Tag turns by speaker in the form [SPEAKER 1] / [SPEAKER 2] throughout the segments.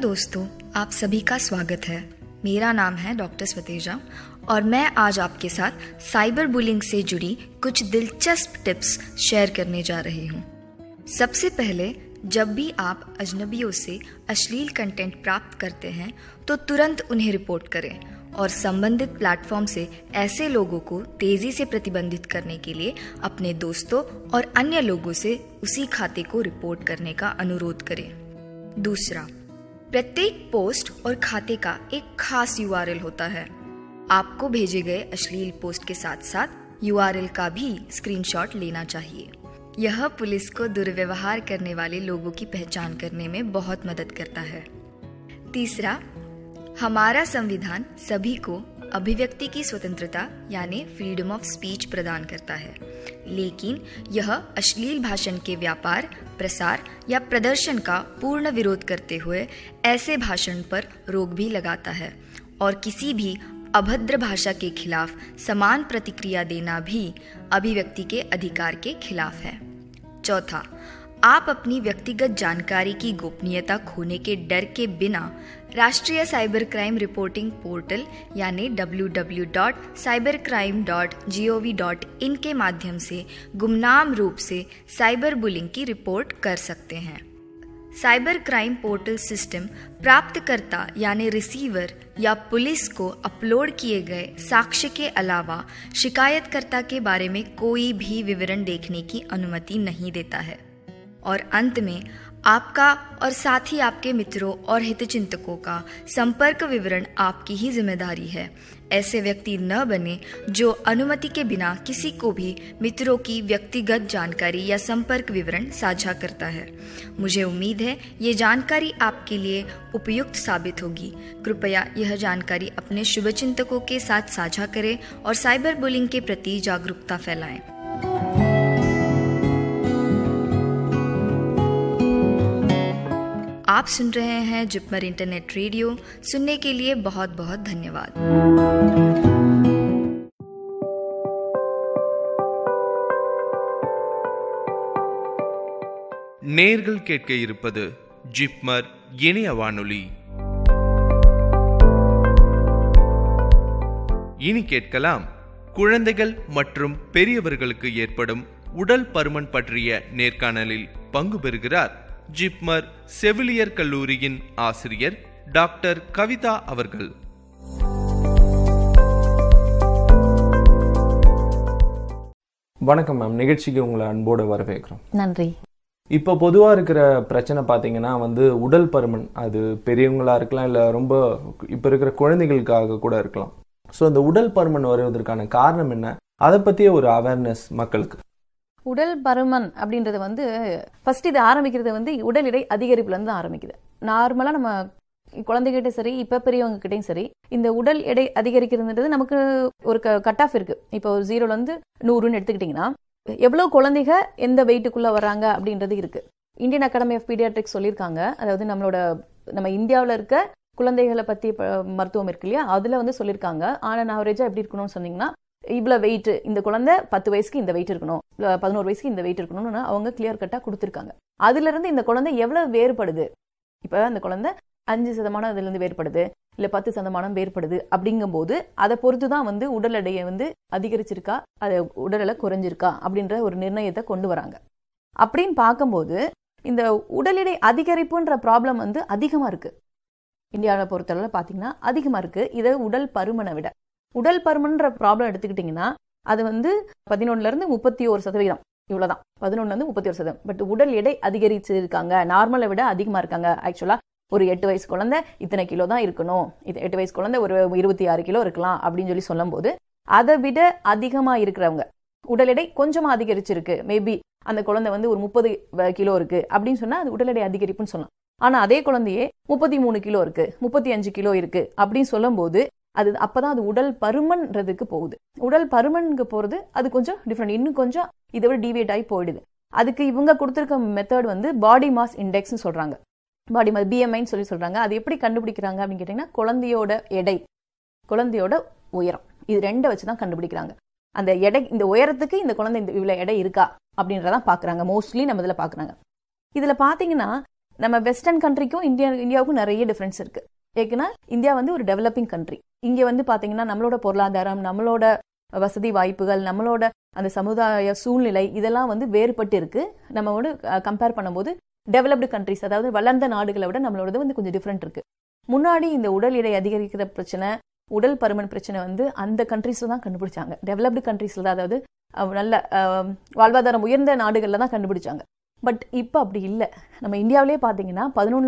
[SPEAKER 1] दोस्तों, आप सभी का स्वागत है। मेरा नाम है डॉक्टर स्वतेजा और मैं आज आपके साथ साइबर बुलिंग से जुड़ी कुछ दिलचस्प टिप्स शेयर करने जा रही हूँ। सबसे पहले, जब भी आप अजनबियों से अश्लील कंटेंट प्राप्त करते हैं तो तुरंत उन्हें रिपोर्ट करें और संबंधित प्लेटफॉर्म से ऐसे लोगों को तेज़ी से प्रतिबंधित करने के लिए अपने दोस्तों और अन्य लोगों से उसी खाते को रिपोर्ट करने का अनुरोध करें। दूसरा, प्रत्येक पोस्ट और खाते का एक खास URL होता है। आपको भेजे गए अश्लील पोस्ट के साथ साथ URL का भी स्क्रीनशॉट लेना चाहिए। यह पुलिस को दुर्व्यवहार करने वाले लोगों की पहचान करने में बहुत मदद करता है। तीसरा, हमारा संविधान सभी को अभिव्यक्ति की स्वतंत्रता यानी फ्रीडम ऑफ स्पीच प्रदान करता है, लेकिन यह अश्लील भाषण के व्यापार, प्रसार या प्रदर्शन का पूर्ण विरोध करते हुए ऐसे भाषण पर रोक भी लगाता है और किसी भी अभद्र भाषा के खिलाफ समान प्रतिक्रिया देना भी अभिव्यक्ति के अधिकार के खिलाफ है। चौथा, आप अपनी व्यक्तिगत जानकारी की गोपनीयता खोने के डर के बिना राष्ट्रीय साइबर क्राइम रिपोर्टिंग पोर्टल यानी www.cybercrime.gov.in के माध्यम से गुमनाम रूप से साइबर बुलिंग की रिपोर्ट कर सकते हैं। साइबर क्राइम पोर्टल सिस्टम प्राप्तकर्ता यानी रिसीवर या पुलिस को अपलोड किए गए साक्ष्य के अलावा शिकायतकर्ता के बारे में कोई भी विवरण देखने की अनुमति नहीं देता है। और अंत में, आपका और साथ ही आपके मित्रों और हितचिंतकों का संपर्क विवरण आपकी ही जिम्मेदारी है। ऐसे व्यक्ति न बने जो अनुमति के बिना किसी को भी मित्रों की व्यक्तिगत जानकारी या संपर्क विवरण साझा करता है। मुझे उम्मीद है ये जानकारी आपके लिए उपयुक्त साबित होगी। कृपया यह जानकारी अपने शुभचिंतकों के साथ साझा करें और साइबर बुलिंग के प्रति जागरूकता फैलाएं। आप सुन रहे हैं जिपमर इंटरनेट रेडियो। सुनने के लिए बहुत बहुत धन्यवाद।
[SPEAKER 2] நேர்கள் கேட்க இருப்பது ஜிப்மர் இணைய வானொலி. இனி கேட்கலாம், குழந்தைகள் மற்றும் பெரியவர்களுக்கு ஏற்படும் உடல் பருமன் பற்றிய நேர்காணலில் பங்கு பெறுகிறார் ஜிப்மர் செவிலியர் கல்லூரியின் ஆசிரியர் டாக்டர் கவிதா அவர்கள்.
[SPEAKER 3] வணக்கம் மேம், நிகழ்ச்சிக்கு உங்களை அன்போடு வரவேற்கிறோம்.
[SPEAKER 4] நன்றி.
[SPEAKER 3] இப்போ பொதுவாக இருக்கிற பிரச்சனை பார்த்தீங்கன்னா உடல் பருமன். அது பெரியவங்களா இருக்கலாம், இல்லை ரொம்ப இப்போ இருக்கிற குழந்தைகளுக்காக கூட இருக்கலாம். ஸோ இந்த உடல் பருமன் வருவதற்கான காரணம் என்ன, அதை பற்றிய ஒரு அவேர்னஸ் மக்களுக்கு.
[SPEAKER 4] உடல் பருமன் அப்படின்றது ஃபர்ஸ்ட் இது ஆரம்பிக்கிறது உடல் எடை அதிகரிப்புல இருந்து ஆரம்பிக்குது. நார்மலா நம்ம குழந்தைகிட்ட சரி, இப்ப பெரியவங்க கிட்டையும் சரி, இந்த உடல் எடை அதிகரிக்கிறதுன்றது நமக்கு ஒரு கட் ஆஃப் இருக்கு. இப்போ 0ல இருந்து 100ன்னு எடுத்துக்கிட்டீங்கன்னா எவ்வளவு குழந்தைங்க எந்த வெயிட்டுக்குள்ள வராங்க அப்படின்றது இருக்கு. இந்தியன் அகாடமி ஆஃப் பீடியாட்ரிக்ஸ் சொல்லியிருக்காங்க. அதாவது நம்ம இந்தியாவில் இருக்க குழந்தைகளை பத்தி மருத்துவம் இருக்கு இல்லையா, அதுல சொல்லியிருக்காங்க. ஆனா ஆவரேஜா எப்படி இருக்கணும்னு சொன்னீங்கன்னா, இவ்வளவு வெயிட், இந்த குழந்தை 10 வயசுக்கு இந்த வெயிட் இருக்கணும், 11 வயசுக்கு இந்த வெயிட் இருக்கணும்னு அவங்க கிளியர் கட்டா கொடுத்துருக்காங்க. அதுல இருந்து இந்த குழந்தை எவ்வளவு வேறுபடுது, இப்ப அந்த குழந்தை 5% அதுல இருந்து வேறுபடுது, இல்ல 10% வேறுபடுது அப்படிங்கும் போது அதை பொறுத்துதான் உடல் எடையை அதிகரிச்சிருக்கா, அது உடல் எடை குறைஞ்சிருக்கா அப்படின்ற ஒரு நிர்ணயத்தை கொண்டு வராங்க. அப்படின்னு பார்க்கும்போது இந்த உடல் எடை அதிகரிப்புன்ற ப்ராப்ளம் அதிகமா இருக்கு. இந்தியாவை பொறுத்தளவுல பாத்தீங்கன்னா அதிகமா இருக்கு. இதை உடல் பருமனை விட. உடல் பருமன்ற ப்ராப்ளம் எடுத்துக்கிட்டீங்கன்னா அது 11% இருந்து 31% இவ்வளவுதான். 11% இருந்து 31%. பட் உடல் எடை அதிகரிச்சு இருக்காங்க, நார்மலை விட அதிகமா இருக்காங்க. ஆக்சுவலா ஒரு 8 வயசு குழந்தை இத்தனை கிலோ தான் இருக்கணும், 8 வயசு குழந்தை ஒரு 26 கிலோ இருக்கலாம் அப்படின்னு சொல்லும் போது, அதை விட அதிகமா இருக்கிறவங்க உடல் எடை கொஞ்சமா அதிகரிச்சிருக்கு, மேபி அந்த குழந்தை ஒரு 30 கிலோ இருக்கு அப்படின்னு சொன்னா அது உடல் எடை அதிகரிப்புன்னு சொல்லலாம். ஆனா அதே குழந்தையே 33 கிலோ இருக்கு, 35 கிலோ இருக்கு அப்படின்னு சொல்லும் போது அப்பதான் அது உடல் பருமன்றதுக்கு போகுது. உடல் பருமனுக்கு போறது அது கொஞ்சம் டிஃப்ரெண்ட், இன்னும் கொஞ்சம் இதை விட டீவியேட் ஆகி போயிடுது. அதுக்கு இவங்க கொடுத்திருக்க மெத்தட் பாடி மாஸ் இண்டெக்ஸ் சொல்றாங்க, பாடி மாஸ் BMI சொல்றாங்க. அது எப்படி கண்டுபிடிக்கிறாங்க அப்படின்னு கேட்டீங்கன்னா, குழந்தையோட எடை, குழந்தையோட உயரம், இது ரெண்டை வச்சுதான் கண்டுபிடிக்கிறாங்க. அந்த எடை, இந்த உயரத்துக்கு இந்த குழந்தை இவ்வளவு எடை இருக்கா அப்படின்றதான் பாக்குறாங்க. மோஸ்ட்லி நம்ம இதுல பாக்குறாங்க. இதுல பாத்தீங்கன்னா நம்ம வெஸ்டர்ன் கண்ட்ரிக்கும் இந்தியாவுக்கும் நிறைய டிஃபரன்ஸ் இருக்கு. ஏன்னா இந்தியா வந்து ஒரு டெவலப்பிங் கண்ட்ரி. இங்க வந்து பாத்தீங்கன்னா நம்மளோட பொருளாதாரம், நம்மளோட வசதி வாய்ப்புகள், நம்மளோட அந்த சமுதாய சூழ்நிலை இதெல்லாம் வந்து வேறுபட்டு இருக்கு. நம்மளோட கம்பேர் பண்ணும்போது டெவலப்டு கண்ட்ரிஸ், அதாவது வளர்ந்த நாடுகளை விட நம்மளோடது வந்து கொஞ்சம் டிஃப்ரெண்ட் இருக்கு. முன்னாடி இந்த உடல் எடை அதிகரிக்கிற பிரச்சனை, உடல் பருமன் பிரச்சனை வந்து அந்த கண்ட்ரீஸ்ல தான் கண்டுபிடிச்சாங்க. டெவலப்டு கண்ட்ரீஸ்ல தான், அதாவது நல்ல வாழ்வாதாரம் உயர்ந்த நாடுகள்ல தான் கண்டுபிடிச்சாங்க. பட் இப்போ அப்படி இல்லை. நம்ம இந்தியாவிலே பார்த்தீங்கன்னா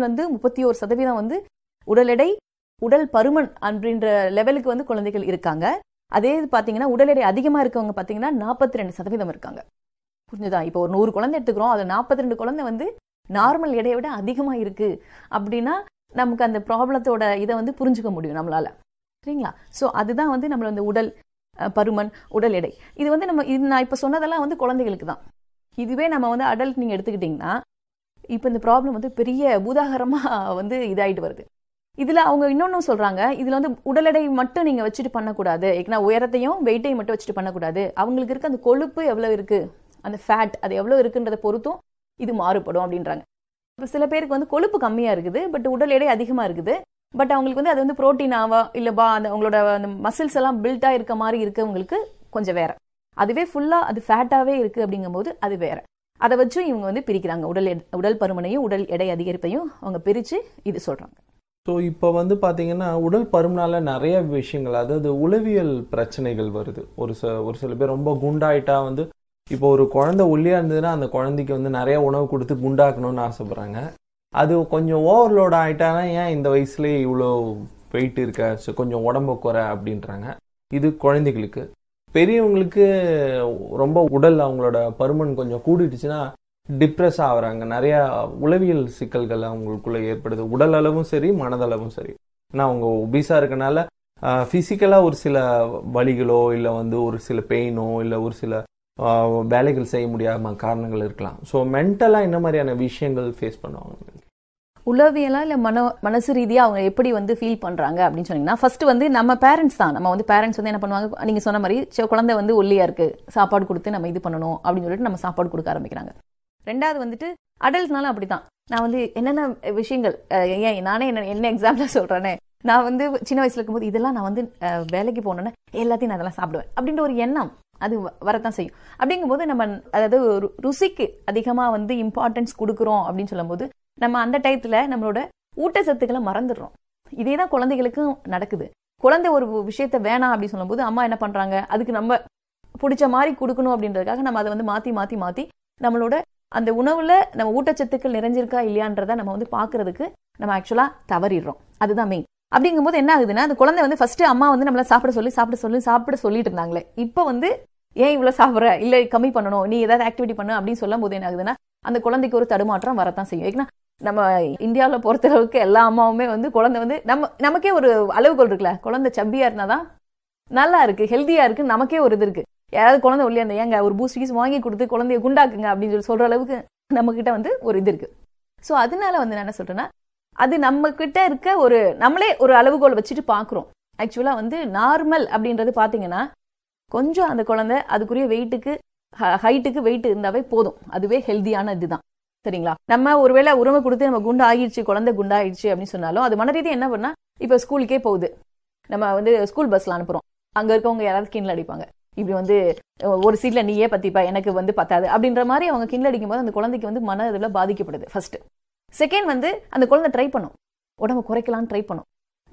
[SPEAKER 4] 11-31% வந்து உடல் எடை, உடல் பருமன் அப்படின்ற லெவலுக்கு வந்து குழந்தைகள் இருக்காங்க. அதே பார்த்தீங்கன்னா உடல் எடை அதிகமாக இருக்கவங்க பார்த்தீங்கன்னா 42% இருக்காங்க. புரிஞ்சுதா? இப்போ ஒரு 100 குழந்தை எடுத்துக்கிறோம், அது 42 குழந்தை வந்து நார்மல் எடையை விட அதிகமாக இருக்கு அப்படின்னா நமக்கு அந்த ப்ராப்ளத்தோட இதை வந்து புரிஞ்சுக்க முடியும் நம்மளால. சரிங்களா? ஸோ அதுதான் வந்து நம்மள இந்த உடல் பருமன், உடல் எடை. இது வந்து நான் இப்போ சொன்னதெல்லாம் வந்து குழந்தைகளுக்கு தான். இதுவே நம்ம வந்து அடல்ட் நீங்கள் எடுத்துக்கிட்டிங்கன்னா இப்போ இந்த ப்ராப்ளம் வந்து பெரிய பூதாகரமாக வந்து இதாகிட்டு வருது. இதில் அவங்க இன்னொன்னும் சொல்கிறாங்க, இதில் வந்து உடல் எடை மட்டும் நீங்கள் வச்சுட்டு பண்ணக்கூடாது, ஏன்னா உயரத்தையும் வெயிட்டையும் மட்டும் வச்சுட்டு பண்ணக்கூடாது. அவங்களுக்கு இருக்க அந்த கொழுப்பு எவ்வளோ இருக்குது, அந்த ஃபேட் அது எவ்வளோ இருக்குன்றதை பொறுத்தும் இது மாறுபடும் அப்படின்றாங்க. இப்போ சில பேருக்கு வந்து கொழுப்பு கம்மியாக இருக்குது, பட் உடல் எடை அதிகமாக இருக்குது. பட் அவங்களுக்கு வந்து அது வந்து புரோட்டீனாவா இல்லை அந்த அவங்களோட அந்த மசில்ஸ் எல்லாம் பில்டாக இருக்க மாதிரி இருக்கவங்களுக்கு கொஞ்சம் வேற. அதுவே ஃபுல்லாக அது ஃபேட்டாகவே இருக்குது அப்படிங்கும்போது அது வேற. அதை வச்சும் இவங்க வந்து பிரிக்கிறாங்க. உடல் பருமனையும் உடல் எடை அதிகரிப்பையும் அவங்க பிரித்து இது சொல்கிறாங்க.
[SPEAKER 3] ஸோ இப்போ வந்து பார்த்தீங்கன்னா உடல் பருமனால நிறைய விஷயங்கள், அதாவது உளவியல் பிரச்சனைகள் வருது. ஒரு சில பேர் ரொம்ப குண்டாயிட்டா வந்து, இப்போ ஒரு குழந்தை ஒல்லியாக இருந்ததுன்னா அந்த குழந்தைக்கு வந்து நிறைய உணவு கொடுத்து குண்டாக்கணும்னு ஆசைப்படுறாங்க. அது கொஞ்சம் ஓவர்லோட் ஆகிட்டானா ஏன் இந்த வயசுலேயே இவ்வளோ வெயிட் இருக்க, ஸோ கொஞ்சம் உடம்பு குறை அப்படின்றாங்க. இது குழந்தைகளுக்கு. பெரியவங்களுக்கு ரொம்ப உடல் அவங்களோட பருமன் கொஞ்சம் கூடிடுச்சுன்னா டிப்ரெஸ் ஆகுறாங்க. நிறைய உளவியல் சிக்கல்கள் அவங்களுக்குள்ள ஏற்படுது, உடல் அளவும் சரி மனதளவும் சரி. ஏன்னா அவங்க ஒபீஸாக இருக்கனால ஃபிசிக்கலாக ஒரு சில வலிகளோ இல்லை வந்து ஒரு சில பெயினோ இல்லை ஒரு சில வேலைகள் செய்ய முடியாம காரணங்கள் இருக்கலாம். ஸோ மென்டலாக என்ன மாதிரியான விஷயங்கள் ஃபேஸ் பண்ணுவாங்க?
[SPEAKER 4] உளவியலா இல்லை மனசு ரீதியாக அவங்க எப்படி வந்து ஃபீல் பண்ணுறாங்க அப்படின்னு சொன்னீங்கன்னா, ஃபர்ஸ்ட் வந்து நம்ம பேரண்ட்ஸ் தான். நம்ம வந்து பேரண்ட்ஸ் வந்து என்ன பண்ணுவாங்க, நீங்கள் சொன்ன மாதிரி குழந்தை வந்து ஒல்லியாக இருக்குது, சாப்பாடு கொடுத்து நம்ம இது பண்ணணும் அப்படின்னு சொல்லிட்டு நம்ம சாப்பாடு கொடுக்க ஆரம்பிக்கிறாங்க. ரெண்டாவது வந்துட்டு அடல்ட்னாலும் அப்படி தான். நான் வந்து என்னென்ன விஷயங்கள், ஏன் நானே என்ன எக்ஸாம்பிளாக சொல்கிறேனே, நான் வந்து சின்ன வயசில் இருக்கும்போது இதெல்லாம் நான் வந்து வேலைக்கு போனோன்னே எல்லாத்தையும் நான் அதெல்லாம் சாப்பிடுவேன் அப்படின்ற ஒரு எண்ணம் அது வரத்தான் செய்யும். அப்படிங்கும்போது நம்ம அதாவது ருசிக்கு அதிகமாக வந்து இம்பார்ட்டன்ஸ் கொடுக்குறோம் அப்படின்னு சொல்லும்போது நம்ம அந்த டயத்துல நம்மளோட ஊட்டச்சத்துக்களை மறந்துடுறோம். இதே தான் குழந்தைகளுக்கும் நடக்குது. குழந்தை ஒரு விஷயத்த வேணாம் அப்படின்னு சொல்லும்போது அம்மா என்ன பண்றாங்க, அதுக்கு நம்ம பிடிச்ச மாதிரி கொடுக்கணும் அப்படின்றதுக்காக நம்ம அதை வந்து மாத்தி நம்மளோட அந்த உணவுல நம்ம ஊட்டச்சத்துக்கள் நிறைஞ்சிருக்கா இல்லையான்றதை நம்ம வந்து பாக்குறதுக்கு நம்ம ஆக்சுவலா தவறிடுறோம். அதுதான் மெயின். அப்படிங்கும்போது என்ன ஆகுதுன்னா, அந்த குழந்தை வந்து ஃபர்ஸ்ட் அம்மா வந்து நம்மள சாப்பிட சொல்லிட்டு இருந்தாங்களே, இப்போ வந்து ஏன் இவ்வளவு சாப்பிட்ற, இல்லை கம்மி பண்ணணும், நீ ஏதாவது ஆக்டிவிட்டி பண்ணு அப்படின்னு சொல்லும் போது என்ன ஆகுதுன்னா, அந்த குழந்தைக்கு ஒரு தடுமாற்றம் வரத்தான் செய்யும். ஏன்னா நம்ம இந்தியாவில் பொறுத்தளவுக்கு எல்லா அம்மாவுமே வந்து குழந்தை வந்து நமக்கே ஒரு அளவுகோல் இருக்குல்ல, குழந்தை சப்பியா இருந்தாதான் நல்லா இருக்கு, ஹெல்த்தியா இருக்கு, நமக்கே ஒரு இது இருக்கு. யாராவது குழந்தை ஒல்லியா இருந்தா ஏங்க ஒரு பூஸ்ட் கீஸ் வாங்கி கொடுத்து குழந்தைய குண்டாக்குங்க அப்படின்னு சொல்லி சொல்ற அளவுக்கு நம்ம கிட்ட வந்து ஒரு இது இருக்கு. ஸோ அதனால வந்து நான் என்ன சொல்றேன்னா, அது நம்ம கிட்ட இருக்க ஒரு நம்மளே ஒரு அளவுகோல் வச்சுட்டு பாக்குறோம். ஆக்சுவலா வந்து நார்மல் அப்படின்றது பாத்தீங்கன்னா கொஞ்சம் அந்த குழந்தை அதுக்குரிய வெயிட்டுக்கு ஹைட்டுக்கு வெயிட் இருந்தாவே போதும், அதுவே ஹெல்தியான இதுதான். சரிங்களா? நம்ம ஒருவேளை உரிமை கொடுத்து நம்ம குண்டா ஆகிடுச்சு, குழந்தை குண்டா ஆயிடுச்சு அப்படின்னு சொன்னாலும் அது மனரீதி என்ன பண்ணா, இப்ப ஸ்கூலுக்கே போகுது, நம்ம வந்து ஸ்கூல் பஸ்ல அனுப்புறோம், அங்க இருக்கவங்க யாராவது கிண்டல் அடிப்பாங்க, இப்படி வந்து ஒரு சீட்ல நீயே பத்திப்பா எனக்கு வந்து பத்தாது அப்படின்ற மாதிரி அவங்க கிண்டல் அடிக்கும் போது அந்த குழந்தைக்கு வந்து மன இதுல பாதிக்கப்படுது. ஃபர்ஸ்ட். செகண்ட் வந்து அந்த குழந்தை ட்ரை பண்ணும், உடம்பு குறைக்கலாம்னு ட்ரை பண்ணும்.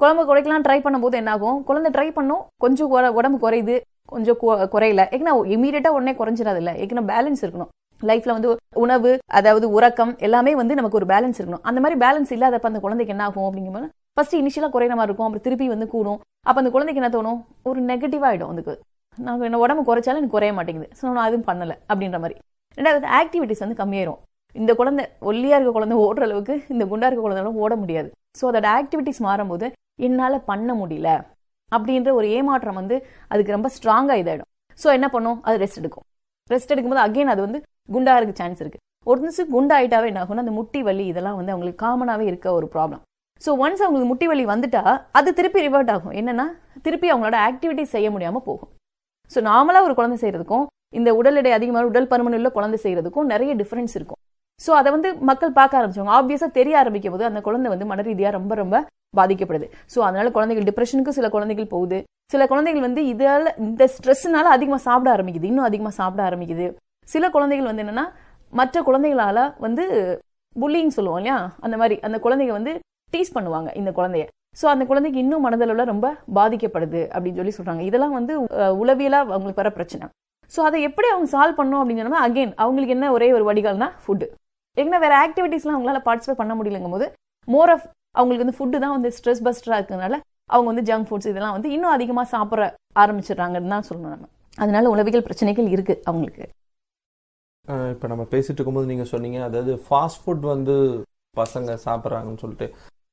[SPEAKER 4] ட்ரை பண்ணும்போது என்ன ஆகும், குழந்தை ட்ரை பண்ணும், கொஞ்சம் உடம்பு குறையுது, கொஞ்சம் குறையல, ஏன்னா இமீடியட்டா உடனே குறைஞ்சிடாது இல்ல, ஏன்னா பேலன்ஸ் இருக்கணும் லைஃப்ல. வந்து உணவு, அதாவது உறக்கம் எல்லாமே வந்து நமக்கு ஒரு பேலன்ஸ் இருக்கணும். அந்த மாதிரி பேலன்ஸ் இல்லாதப்ப அந்த குழந்தைக்கு என்ன ஆகும் அப்படிங்கும்போது ஃபர்ஸ்ட் இனிஷியலா குறையிற மாதிரி இருக்கும், அப்புறம் திருப்பி வந்து கூடும். அப்ப அந்த குழந்தைக்கு என்ன தோணும், ஒரு நெகட்டிவ் ஆயிடும், அதுக்கு நான் என்ன உடம்பு குறைச்சாலும் எனக்கு குறைய மாட்டேங்குது, ஸோ நான் அதுவும் பண்ணல அப்படின்ற மாதிரி. ரெண்டாவது ஆக்டிவிட்டிஸ் வந்து கம்மியாயிரும். இந்த குழந்தை ஒல்லியா இருக்க குழந்தை ஓடுற அளவுக்கு இந்த குண்டா இருக்க குழந்தைகளும் ஓட முடியாது. ஸோ அதோட ஆக்டிவிட்டிஸ் மாறும்போது என்னால பண்ண முடியல அப்படின்ற ஒரு ஏமாற்றம் வந்து அதுக்கு ரொம்ப ஸ்ட்ராங்கா இதாயிடும். ஸோ என்ன பண்ணும், அது ரெஸ்ட் எடுக்கும். ரெஸ்ட் எடுக்கும்போது அகைன் அது வந்து குண்டா இருக்க சான்ஸ் இருக்கு. ஒரு நிமிஷம் குண்டா ஆயிட்டாவே என்ன ஆகும்னா, அந்த முட்டி வலி இதெல்லாம் வந்து அவங்களுக்கு காமனாவே இருக்க ஒரு ப்ராப்ளம். ஸோ ஒன்ஸ் அவங்களுக்கு முட்டி வலி வந்துட்டா அது திருப்பி ரிவர்ட் ஆகும். என்னன்னா, திருப்பி அவங்களோட ஆக்டிவிட்டிஸ் செய்ய முடியாம போகும். ஸோ நார்மலா ஒரு குழந்தை செய்யறதுக்கும் இந்த உடல் எடை அதிகமாக உடல் பருமன் உள்ள குழந்தை செய்யறதுக்கும் நிறைய டிஃபரன்ஸ் இருக்கும். ஸோ அதை வந்து மக்கள் பார்க்க ஆரம்பிச்சவங்க. ஆப்வியஸா தெரிய ஆரம்பிக்கும் போது அந்த குழந்தை வந்து மன ரீதியா ரொம்ப ரொம்ப பாதிக்கப்படுது. ஸோ அதனால குழந்தைகள் டிப்ரெஷனுக்கு சில குழந்தைகள் போகுது. சில குழந்தைகள் வந்து இதால இந்த ஸ்ட்ரெஸ்னால அதிகமா சாப்பிட ஆரம்பிக்குது, இன்னும் அதிகமா சாப்பிட ஆரம்பிக்குது. சில குழந்தைகள் வந்து என்னன்னா மற்ற குழந்தைகளால வந்து புல்லிங் சொல்லுவோம் இல்லையா, அந்த மாதிரி அந்த குழந்தைங்க வந்து டீஸ் பண்ணுவாங்க இந்த குழந்தைய. ஸோ அந்த குழந்தைக்கு இன்னும் மனதளவுல ரொம்ப பாதிக்கப்படுது அப்படின்னு சொல்லி சொல்றாங்க. இதெல்லாம் வந்து உளவியலா அவங்களுக்கு வர பிரச்சனை. ஸோ அதை எப்படி அவங்க சால்வ் பண்ணும் அப்படின்னு சொன்னா, அகைன் அவங்களுக்கு என்ன ஒரே ஒரு வடிகால்னா ஃபுட்டு. ஏன்னா வேற ஆக்டிவிட்டிஸ்லாம் அவங்களால பார்ட்டிசிபேட் பண்ண முடியலங்கும் போது மோர் ஆஃப் அவங்களுக்கு வந்து ஃபுட்டு தான் வந்து ஸ்ட்ரெஸ் பஸ்டரா இருக்கிறதுனால அவங்க வந்து ஜங்க் ஃபுட்ஸ் இதெல்லாம் வந்து இன்னும் அதிகமா சாப்பிட ஆரம்பிச்சிடுறாங்கன்னு தான் சொல்லணும் நம்ம. அதனால உளவியல் பிரச்சனைகள் இருக்கு அவங்களுக்கு.
[SPEAKER 3] இப்போ நம்ம பேசிட்டு இருக்கும்போது நீங்க சொன்னீங்க, அதாவது ஃபாஸ்ட் ஃபுட் வந்து பசங்க சாப்பிட்றாங்கன்னு சொல்லிட்டு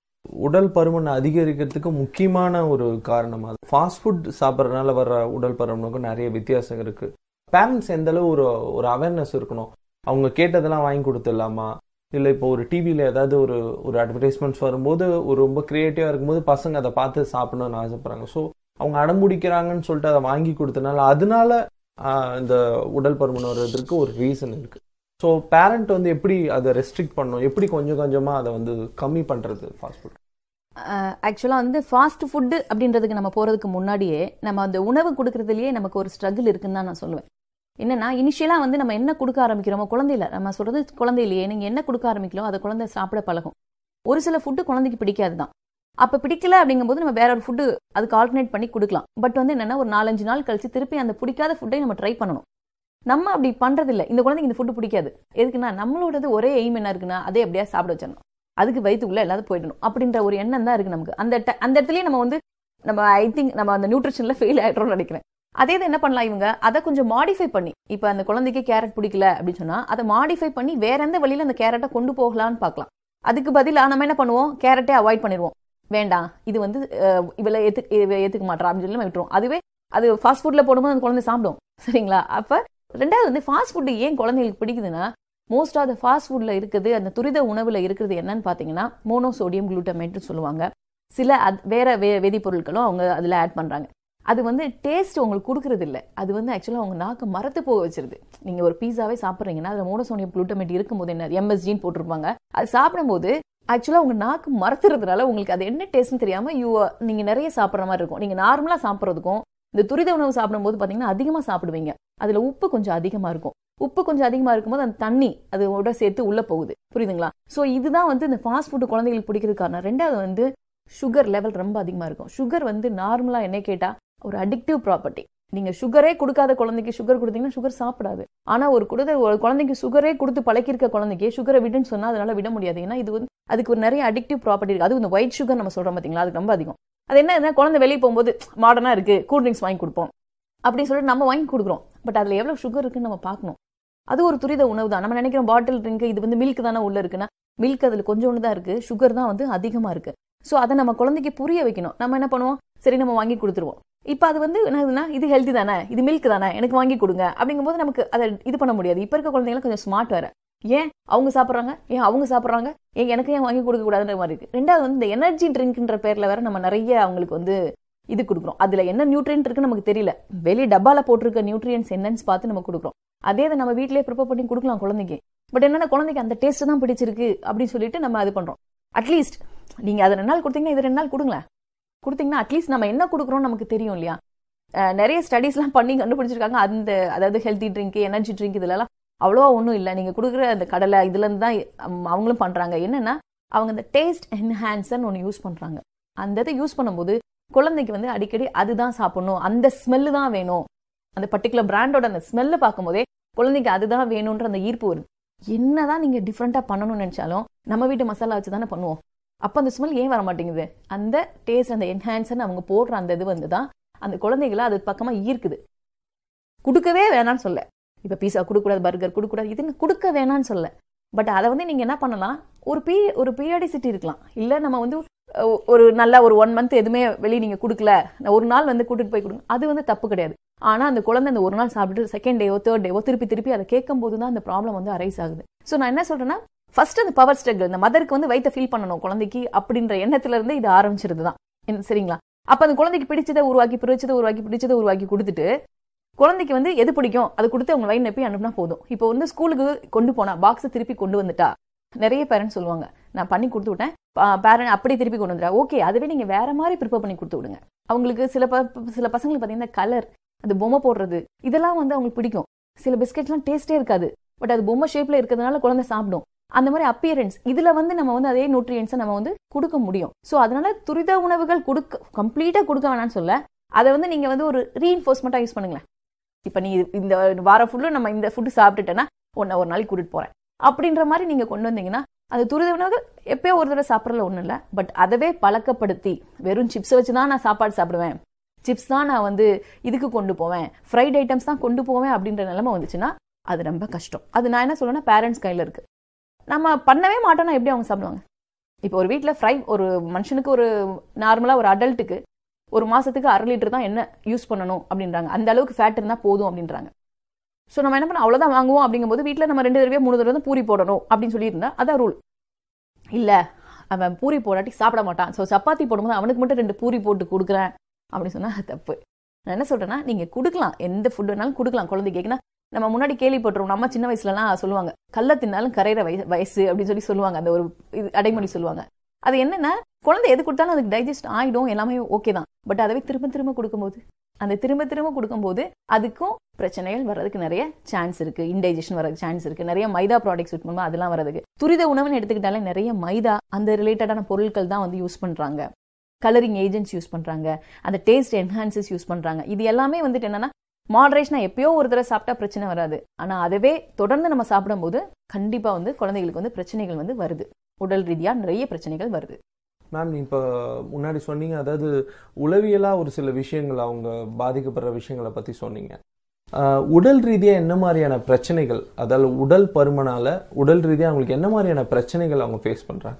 [SPEAKER 3] உடல் பருமன் அதிகரிக்கிறதுக்கு முக்கியமான ஒரு காரணம் அது. ஃபாஸ்ட் ஃபுட் சாப்பிட்றதுனால வர்ற உடல் பருமனுக்கும் நிறைய வித்தியாசம் இருக்கு. பேரண்ட்ஸ் எந்த அளவு ஒரு அவேர்னஸ் இருக்கணும், அவங்க கேட்டதெல்லாம் வாங்கி கொடுத்துடலாமா, இல்லை இப்போ ஒரு டிவியில் ஏதாவது ஒரு அட்வர்டைஸ்மெண்ட்ஸ் வரும்போது ரொம்ப கிரியேட்டிவாக இருக்கும்போது பசங்க அதை பார்த்து சாப்பிடணும்னு ஆசைப்படுறாங்க. ஸோ அவங்க அடம்பிடிக்கிறாங்கன்னு சொல்லிட்டு அதை வாங்கி கொடுத்தனால அதனால இந்த உடல் பருமன் வர்றதுக்கு ஒரு ரீசன் இருக்கு. ஸோ பேரண்ட் வந்து எப்படி அதை ரெஸ்ட்ரிக்ட் பண்ணணும், எப்படி கொஞ்சம் கொஞ்சமாக அதை வந்து கம்மி பண்ணுறது ஃபாஸ்ட் ஃபுட்?
[SPEAKER 4] ஆக்சுவலாக வந்து ஃபாஸ்ட் ஃபுட்டு அப்படின்றதுக்கு நம்ம போகிறதுக்கு முன்னாடியே நம்ம அந்த உணவு கொடுக்கறதுலேயே நமக்கு ஒரு ஸ்ட்ரகிள் இருக்குன்னு தான் நான் சொல்லுவேன். என்னன்னா இனிஷியலாக வந்து நம்ம என்ன கொடுக்க ஆரம்பிக்கிறோமோ, குழந்தையில நம்ம சொல்றது குழந்தையிலேயே நீங்கள் என்ன கொடுக்க ஆரம்பிக்கிறோம் அதை குழந்தை சாப்பிட பழகும். ஒரு சில ஃபுட்டு குழந்தைக்கு பிடிக்காது தான். அப்போ பிடிக்கல அப்படிங்கும்போது நம்ம வேற ஒரு ஃபுட்டு அதுக்கு ஆல்டர்னேட் பண்ணி கொடுக்கலாம். பட் வந்து என்னன்னா ஒரு 4-5 நாள் கழிச்சு திருப்பி அந்த பிடிக்காத ஃபுட்டை நம்ம ட்ரை பண்ணணும். நம்ம அப்படி பண்றதில்லை. இந்த குழந்தைக்கு இந்த ஃபுட்டு பிடிக்காது, எதுக்குன்னா நம்மளோடது ஒரே எய்ம் என்ன இருக்குன்னா அதே அப்படியே சாப்பிட வச்சிடணும், அதுக்கு வயிற்றுக்குள்ள எல்லாரும் போயிடணும் அப்படின்ற ஒரு எண்ணம் தான் இருக்கு நமக்கு. அந்த இடத்துலயே நம்ம ஐ திங்க் நம்ம அந்த நியூட்ரிஷன்ல ஃபெயில் ஆயிடுறோம்னு நினைக்கிறேன். அதே இது என்ன பண்ணலாம், இவங்க அதை கொஞ்சம் மாடிஃபை பண்ணி, இப்போ அந்த குழந்தைக்கு கேரட் பிடிக்கல அப்படின்னு சொன்னா அதை மாடிஃபை பண்ணி வேற எந்த வழியில அந்த கேரட்டை கொண்டு போகலான்னு பார்க்கலாம். அதுக்கு பதிலாக நம்ம என்ன பண்ணுவோம், கேரட்டே அவாய்ட் பண்ணிடுவோம். வேண்டாம், இது வந்து இவளை ஏத்துக்க மாட்டா அப்படின்னு சொல்லி விட்டுருவோம். அதுவே அது ஃபாஸ்ட் ஃபுட்ல போடும்போது அந்த குழந்தை சாப்பிடும். சரிங்களா? அப்ப ரெண்டாவது வந்து ஃபாஸ்ட் ஃபுட் ஏன் குழந்தைகளுக்கு பிடிக்குதுன்னா, மோஸ்ட் ஆஃப் த ஃபாஸ்ட் ஃபுட்ல இருக்குது அந்த துரித உணவுல இருக்கிறது என்னன்னு பாத்தீங்கன்னா மோனோசோடியம் குளூட்டமேட்னு சொல்லுவாங்க. சில வேற வேதிப்பொருட்களும் அவங்க அதுல ஆட் பண்றாங்க. அது வந்து டேஸ்ட் உங்களுக்கு கொடுக்கறது இல்லை. அது வந்து ஆக்சுவலாக அவங்க நாக்கு மரத்து போக வச்சிருது. நீங்கள் ஒரு பீஸாவே சாப்பிட்றீங்கன்னா அதில் மோனோசோடியம் குளூட்டமேட் இருக்கும்போது என்ன MSGன்னு போட்டிருப்பாங்க. அது சாப்பிடும்போது ஆக்சுவலாக உங்கள் நாக்கு மரத்துறதுனால உங்களுக்கு அது என்ன டேஸ்ட்னு தெரியாமல் நீங்கள் நிறைய சாப்பிட்ற மாதிரி இருக்கும். நீங்கள் நார்மலாக சாப்பிட்றதுக்கும் இந்த துரித உணவு சாப்பிடும்போது பார்த்தீங்கன்னா அதிகமாக சாப்பிடுவீங்க. அதில் உப்பு கொஞ்சம் அதிகமாக இருக்கும். உப்பு கொஞ்சம் அதிகமாக இருக்கும்போது அந்த தண்ணி அதோட சேர்த்து உள்ளே போகுது. புரியுதுங்களா? ஸோ இதுதான் வந்து இந்த ஃபாஸ்ட் ஃபுட்டு குழந்தைகளுக்கு பிடிக்கிறது காரணம். ரெண்டாவது வந்து சுகர் லெவல் ரொம்ப அதிகமாக இருக்கும். சுகர் வந்து நார்மலாக என்ன கேட்டால் ஒரு அடிக்டிவ் ப்ராப்பர்ட்டி. நீங்க சுகரே கொடுக்காத குழந்தைக்கு சுகர் கொடுத்தீங்கன்னா சுகர் சாப்பிடாது. ஆனா ஒரு குழந்தைக்கு சுகரே கொடுத்து பழக்கிருக்க குழந்தைக்கு சுகரை விடுன்னு சொன்னா அதனால விட முடியாது. ஏன்னா இது வந்து அதுக்கு ஒரு நிறைய அடிக்டிவ் ப்ராப்பர்ட்டி இருக்கு. அது இந்த ஒயிட் சுகர் நம்ம சொல்றோம் பாத்தீங்களா, அது ரொம்ப அதிகம். அது என்ன, குழந்தை வெளியே போகும்போது மாடர்னா இருக்கு, கூல் ட்ரிங்க்ஸ் வாங்கி கொடுப்போம் அப்படின்னு சொல்லிட்டு நம்ம வாங்கி கொடுக்குறோம். பட் அதுல எவ்வளவு சுகர் இருக்குன்னு நம்ம பார்க்கணும். அது ஒரு துரித உணவு தான். நம்ம நினைக்கிறோம் பாட்டில் ட்ரிங்க் இது வந்து மில்க் தானே உள்ள இருக்குன்னா, மில்க் அதுல கொஞ்சோண்டு தான் இருக்கு, சுகர் தான் வந்து அதிகமா இருக்கு. ஸோ அதை நம்ம குழந்தைக்கு புரிய வைக்கணும். நம்ம என்ன பண்ணுவோம், சரி நம்ம வாங்கி கொடுத்துருவோம். இப்போ அது வந்து என்னதுன்னா இது ஹெல்த்தி தானே, இது மில்க் தானே, எனக்கு வாங்கி கொடுங்க அப்படிங்கும்போது நமக்கு அதை இது பண்ண முடியாது. இப்போ இருக்க குழந்தைங்களும் கொஞ்சம் ஸ்மார்ட் வேற. ஏன் அவங்க சாப்பிட்றாங்க, எனக்கு ஏன் வாங்கி கொடுக்க கூடாதுன்ற மாதிரி இருக்கு. ரெண்டாவது வந்து இந்த எனர்ஜி ட்ரிங்க்ன்ற பேர்ல வேற நம்ம நிறைய அவங்களுக்கு வந்து இது கொடுக்குறோம். அதுல என்ன நியூட்ரியன்ட் இருக்குன்னு நமக்கு தெரியல. வெளியே டப்பால போட்டிருக்க நியூட்ரியன்ஸ் என்னன்னு பார்த்து நம்ம கொடுக்குறோம். அதே அதை நம்ம வீட்டிலேயே ப்ரிப்பேர் பண்ணி கொடுக்கலாம் குழந்தைக்கு. பட் என்னன்னா குழந்தைக்கு அந்த டேஸ்ட் தான் பிடிச்சிருக்கு அப்படின்னு சொல்லிட்டு நம்ம அது பண்றோம். அட்லீஸ்ட் நீங்க அதை 2 நாள் கொடுத்தீங்கன்னா இது 2 நாள் கொடுங்களேன். கொடுத்தீங்கன்னா அட்லீஸ்ட் நம்ம என்ன கொடுக்குறோம் நமக்கு தெரியும் இல்லையா. நிறைய ஸ்டடீஸ்லாம் பண்ணி கண்டுபிடிச்சிருக்காங்க. அதாவது ஹெல்த்தி ட்ரிங்க், எனர்ஜி ட்ரிங்க் இதுலலாம் அவ்வளோவா ஒன்றும் இல்லை. நீங்கள் கொடுக்குற அந்த கடலை இதுல இருந்து தான் அவங்களும் பண்றாங்க. என்னன்னா அவங்க அந்த டேஸ்ட் என்ஹான்சர்னு ஒன்று யூஸ் பண்றாங்க. அந்த இதை யூஸ் பண்ணும்போது குழந்தைக்கு வந்து அடிக்கடி அதுதான் சாப்பிடணும், அந்த ஸ்மெல்லு தான் வேணும், அந்த பர்டிகுலர் பிராண்டோட அந்த ஸ்மெல்லை பார்க்கும்போதே குழந்தைக்கு அதுதான் வேணும்ன்ற அந்த ஈர்ப்பு வருது. என்னதான் நீங்க டிஃப்ரெண்டா பண்ணணும்னு நினைச்சாலும் நம்ம வீட்டு மசாலா வச்சு தானே பண்ணுவோம். அப்போ அந்த ஸ்மெல் ஏன் வர மாட்டேங்குது? அந்த டேஸ்ட், அந்த என்ஹான்சர் அவங்க போடுற அந்த இது வந்து தான் அந்த குழந்தைகளை அது பக்கமா ஈர்க்குது. கொடுக்கவே வேணான்னு சொல்ல, இப்ப பீஸா கொடுக்கூடாது, பர்கர் கொடுக்கூடாது, இதுன்னு கொடுக்க வேணான்னு சொல்ல. பட் அதை வந்து நீங்க என்ன பண்ணலாம், ஒரு பீரியாடிசிட்டி இருக்கலாம். இல்ல நம்ம வந்து ஒரு நல்ல ஒரு 1 மந்த் எதுவுமே வெளியே நீங்க கொடுக்கல, ஒரு நாள் வந்து கூட்டிட்டு போய் கொடுங்க, அது வந்து தப்பு கிடையாது. ஆனா அந்த குழந்தை அந்த ஒரு நாள் சாப்பிட்டு செகண்ட் டேவோ தேர்ட் டேவோ திருப்பி அதை கேட்கும் போதுதான் அந்த ப்ராப்ளம் வந்து அரைஸ் ஆகுது. ஸோ நான் என்ன சொல்றேன்னா, ஃபர்ஸ்ட் அந்த பவர் ஸ்ட்ரகிள், இந்த மதருக்கு வந்து வயித்தை ஃபீல் பண்ணணும் குழந்தைக்கு அப்படின்ற எண்ணத்துல இருந்து இது ஆரம்பிச்சிருதுதான். சரிங்களா? அப்ப அந்த குழந்தைக்கு பிடிச்சதை உருவாக்கி பிடிச்சதை உருவாக்கி கொடுத்துட்டு குழந்தைக்கு வந்து எது பிடிக்கும் அது கொடுத்து அவங்க வயிறு நப்பி அனுப்புனா போதும். இப்போ வந்து ஸ்கூலுக்கு கொண்டு போனா பாக்ஸ் திருப்பி கொண்டு வந்துட்டா நிறைய பேரண்ட்ஸ் சொல்லுவாங்க, நான் பண்ணி கொடுத்து விட்டேன், பேரண்ட் அப்படியே திருப்பி கொண்டு வந்துடா. ஓகே, அதுவே நீங்க வேற மாதிரி ப்ரிப்பேர் பண்ணி கொடுத்து விடுங்க. அவங்களுக்கு சில பசங்களுக்கு பாத்தீங்கன்னா கலர், அது பொம்மை போடுறது, இதெல்லாம் வந்து அவங்களுக்கு பிடிக்கும். சில பிஸ்கெட்லாம் டேஸ்டே இருக்காது, பட் அது பொம்மை ஷேப்ல இருக்கிறதுனால குழந்தை சாப்பிடும். அந்த மாதிரி அப்பியரன்ஸ், இதுல வந்து நம்ம வந்து அதே நியூட்ரியன்ஸை நம்ம வந்து கொடுக்க முடியும். ஸோ அதனால துரித உணவுகள் கம்ப்ளீட்டா கொடுக்க வேணாம்னு சொல்ல, அதை வந்து நீங்க வந்து ஒரு ரீஇன்ஃபோர்ஸ்மெண்டா யூஸ் பண்ணுங்களேன். இப்ப நீ இந்த வார ஃபுல்லு நம்ம இந்த ஃபுட்டு சாப்பிட்டுட்டேன்னா ஒரு நாளைக்கு கூட்டிட்டு போறேன் அப்படின்ற மாதிரி நீங்க கொண்டு வந்தீங்கன்னா, அது துரித உணவு எப்பயோ ஒரு தடவை சாப்பிட்றதுல ஒன்றும் இல்லை. பட் அதவே பழக்கப்படுத்தி வெறும் சிப்ஸை வச்சு தான் நான் சாப்பாடு சாப்பிடுவேன், சிப்ஸ் தான் நான் வந்து இதுக்கு கொண்டு போவேன், ஃப்ரைட் ஐட்டம்ஸ் தான் கொண்டு போவேன் அப்படின்ற நிலைமை வந்துச்சுன்னா அது ரொம்ப கஷ்டம். அது நான் என்ன சொல்லுவேன்னா, பேரண்ட்ஸ் கையில் இருக்கு. நம்ம பண்ணவே மாட்டோம்னா எப்படி அவங்க சாப்பிடுவாங்க? இப்போ ஒரு வீட்டில் ஒரு மனுஷனுக்கு ஒரு நார்மலாக ஒரு அடல்ட்டுக்கு ஒரு மாசத்துக்கு 1/2 லிட்டர் தான் என்ன யூஸ் பண்ணணும் அப்படின்றாங்க. அந்த அளவுக்கு ஃபேட் இருந்தால் போதும் அப்படின்றாங்க. ஸோ நம்ம என்ன பண்ண அவ்வளோதான் வாங்குவோம். அப்படிங்கும்போது வீட்டில் நம்ம 2 தடவை 3 தடவை தான் பூரி போடணும் அப்படின்னு சொல்லியிருந்தா அதான் ரூல். இல்லை, அவன் பூரி போடாட்டி சாப்பிட மாட்டான், ஸோ சப்பாத்தி போடும்போது அவனுக்கு மட்டும் 2 பூரி போட்டு கொடுக்குறேன் அப்படின்னு சொன்னா தப்பு. நான் என்ன சொல்றேன்னா, நீங்க கொடுக்கலாம், எந்த ஃபுட் வேணாலும் கொடுக்கலாம். குழந்தை கேட்குன்னா நம்ம முன்னாடி கேள்விப்பட்டிருவோம், நம்ம சின்ன வயசுலலாம் சொல்லுவாங்க, கல்ல தின்னாலும் கரையிற வயசு அப்படின்னு சொல்லி சொல்லுவாங்க. அந்த ஒரு அடைமொழி சொல்லுவாங்க. அது என்னன்னா, குழந்தை எது கொடுத்தாலும் அதுக்கு டைஜஸ்ட் ஆகிடும், எல்லாமே ஓகே தான். பட் அதவே திரும்ப திரும்ப கொடுக்கும்போது அதுக்கும் பிரச்சனைகள் வர்றதுக்கு நிறைய சான்ஸ் இருக்கு. இன்டைஜஷன் வரதுக்கு சான்ஸ் இருக்கு. நிறைய மைதா ப்ராடக்ட்ஸ் விற்கணுமா அதெல்லாம் வரதுக்கு. துரித உணவுன்னு எடுத்துக்கிட்டாலே நிறைய மைதா அந்த ரிலேட்டடான பொருட்கள் தான் வந்து யூஸ் பண்றாங்க. கலரிங் ஏஜென்ட்ஸ் யூஸ் பண்றாங்க, அந்த டேஸ்ட் என்ஹான்சஸ் யூஸ் பண்றாங்க. இது எல்லாமே வந்துட்டு என்னன்னா, மாடரேஷனா எப்பயோ ஒரு தடவை சாப்பிட்டா பிரச்சனை வராது. ஆனா அதவே தொடர்ந்து நம்ம சாப்பிடும் போது கண்டிப்பா வந்து குழந்தைகளுக்கு வந்து பிரச்சனைகள் வந்து வருது. உடல் ரீதியா நிறைய பிரச்சனைகள் வருது.
[SPEAKER 3] மேம், இப்போ முன்னாடி சொன்னீங்க, அதாவது உளவியலா ஒரு சில விஷயங்கள், அவங்க பாதிக்கப்படுற விஷயங்களை பத்தி சொன்னீங்க. உடல் ரீதியா என்ன மாதிரியான பிரச்சனைகள், அதாவது உடல் பருமனால உடல் ரீதியா அவங்களுக்கு என்ன மாதிரியான பிரச்சனைகள் அவங்க ஃபேஸ் பண்றாங்க?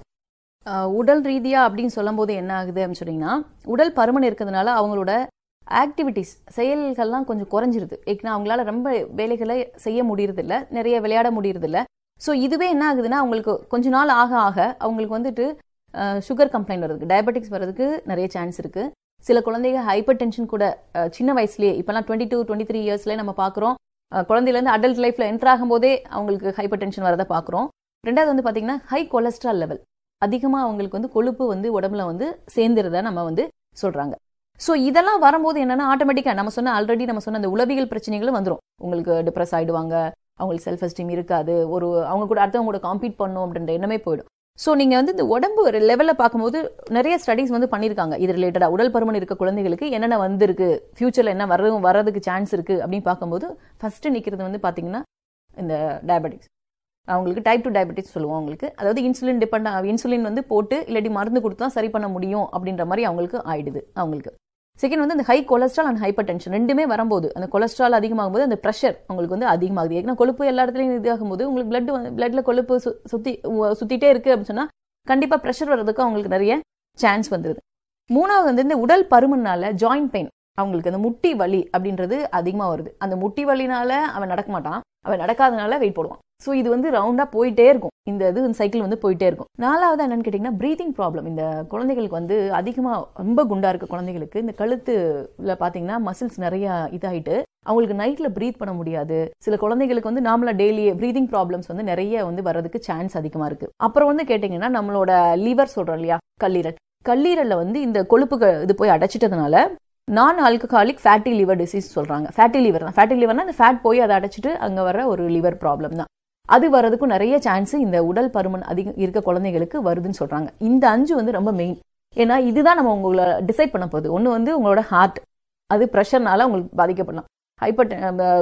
[SPEAKER 4] உடல் ரீதியா அப்படின்னு சொல்லும் போது என்ன ஆகுது அப்படின்னு சொன்னீங்கன்னா, உடல் பருமன் இருக்கிறதுனால அவங்களோட ஆக்டிவிட்டிஸ் செயல்கள்லாம் கொஞ்சம் குறைஞ்சிருது. ஏன்னா அவங்களால ரொம்ப வேலைகளை செய்ய முடியறது இல்லை, நிறைய விளையாட முடியறது இல்லை. ஸோ இதுவே என்ன ஆகுதுன்னா, அவங்களுக்கு கொஞ்ச நாள் ஆக ஆக அவங்களுக்கு வந்துட்டு சுகர் கம்ப்ளைண்ட் வருது, டயபெட்டிக்ஸ் வர்றதுக்கு நிறைய சான்ஸ் இருக்கு. சில குழந்தைங்க ஹைப்பர் டென்ஷன் கூட சின்ன வயசுலேயே, இப்பெல்லாம் 22-23 இயர்ஸ்லேயே நம்ம பார்க்குறோம். குழந்தையிலேருந்து அடல்ட் லைஃப்ல என்டர் ஆகும் போதே அவங்களுக்கு ஹைப்பர் டென்ஷன் வரதை பார்க்குறோம். ரெண்டாவது வந்து பார்த்தீங்கன்னா, ஹை கொலஸ்ட்ரால் லெவல் அதிகமாக அவங்களுக்கு வந்து கொழுப்பு வந்து உடம்புல வந்து சேர்ந்துருத நம்ம வந்து சொல்றாங்க. ஸோ இதெல்லாம் வரும்போது என்னன்னா, ஆட்டோமேட்டிக்காக ஆல்ரெடி நம்ம சொன்ன அந்த உளவியல் பிரச்சனைகளும் வந்துடும். உங்களுக்கு டிப்ரெஸ் ஆயிடுவாங்க, அவங்களுக்கு செல்ஃப் எஸ்டீம் இருக்காது, அவங்க கூட அடுத்தவங்க கூட காம்பீட் பண்ணும் அப்படின்ற எண்ணமே போயிடும். ஸோ நீங்க வந்து இந்த உடம்பு லெவலில் பார்க்கும்போது நிறைய ஸ்டடிஸ் வந்து பண்ணியிருக்காங்க இது ரிலேட்டடா. உடல் பருமன் இருக்க குழந்தைகளுக்கு என்னென்ன வந்திருக்கு, ஃபியூச்சர்ல என்ன வர்றதுக்கு சான்ஸ் இருக்கு அப்படின்னு பார்க்கும்போது ஃபர்ஸ்ட் நிற்கிறது வந்து பார்த்தீங்கன்னா இந்த டயபெட்டிக்ஸ். அவங்களுக்கு டைப் 2 டயபெட்டிக்ஸ் சொல்லுவோம். அவங்களுக்கு அதாவது இன்சுலின் வந்து போட்டு இல்லாட்டி மருந்து கொடுத்து தான் சரி பண்ண முடியும் அப்படின்ற மாதிரி அவங்களுக்கு ஆயிடுது. அவங்களுக்கு செகண்ட் வந்து அந்த high cholesterol and hyper tension ரெண்டுமே வரும்போது, அந்த கொலஸ்ட்ரால் அதிகமாகும் போது அந்த ப்ரெஷர் உங்களுக்கு வந்து அதிகமாகுது. ஏன்னா கொழுப்பு எல்லா இடத்துலையும் இதாகும் போது உங்களுக்கு பிளட்ல கொழுப்பு சுத்திட்டே இருக்கு அப்படின்னு சொன்னா கண்டிப்பா ப்ரெஷர் வர்றதுக்கு அவங்களுக்கு நிறைய சான்ஸ் வந்துருது. மூணாவது வந்து இந்த உடல் பருமனால ஜாயிண்ட் பெயின், அவங்களுக்கு அந்த முட்டி வலி அப்படின்றது அதிகமா வருது. அந்த முட்டி வலினால அவன் நடக்க மாட்டான், அவன் நடக்காதனால வெயிட் போடுவான். ஸோ இது வந்து ரவுண்டா போயிட்டே இருக்கும், இந்த சைக்கிள் வந்து போயிட்டே இருக்கும். நாலாவது என்னன்னு கேட்டீங்கன்னா, பிரீதிங் ப்ராப்ளம். இந்த குழந்தைகளுக்கு வந்து அதிகமா ரொம்ப குண்டா இருக்க குழந்தைகளுக்கு இந்த கழுத்துல பாத்தீங்கன்னா மசில்ஸ் நிறைய இதாயிட்டு அவங்களுக்கு நைட்ல பிரீத் பண்ண முடியாது. சில குழந்தைகளுக்கு வந்து நார்மலா டெய்லி பிரீதிங் ப்ராப்ளம்ஸ் வந்து நிறைய வந்து வர்றதுக்கு சான்ஸ் அதிகமா இருக்கு. அப்புறம் வந்து கேட்டீங்கன்னா, நம்மளோட லிவர் சொல்றோம் இல்லையா, கல்லீரல்ல வந்து இந்த கொழுப்புகள் இது போய் அடைச்சிட்டதுனால நான் ஆல்கஹாலிக் ஃபேட்டி லிவர் டிசீஸ் சொல்றாங்க. ஃபேட்டி லிவர்னா அந்த ஃபேட் போய் அதை அடைச்சிட்டு அங்க வர ஒரு லிவர் ப்ராப்ளம் தான். அது வர்றதுக்கும் நிறைய சான்ஸ் இந்த உடல் பருமன் அதிகம் இருக்க குழந்தைகளுக்கு வருதுன்னு சொல்றாங்க. இந்த 5 வந்து ரொம்ப மெயின். ஏன்னா இதுதான் நம்ம உங்களை டிசைட் பண்ண போகுது. ஒன்று வந்து உங்களோட ஹார்ட், அது ப்ரெஷர்னால உங்களுக்கு பாதிக்கப்படலாம். ஹைப்பர்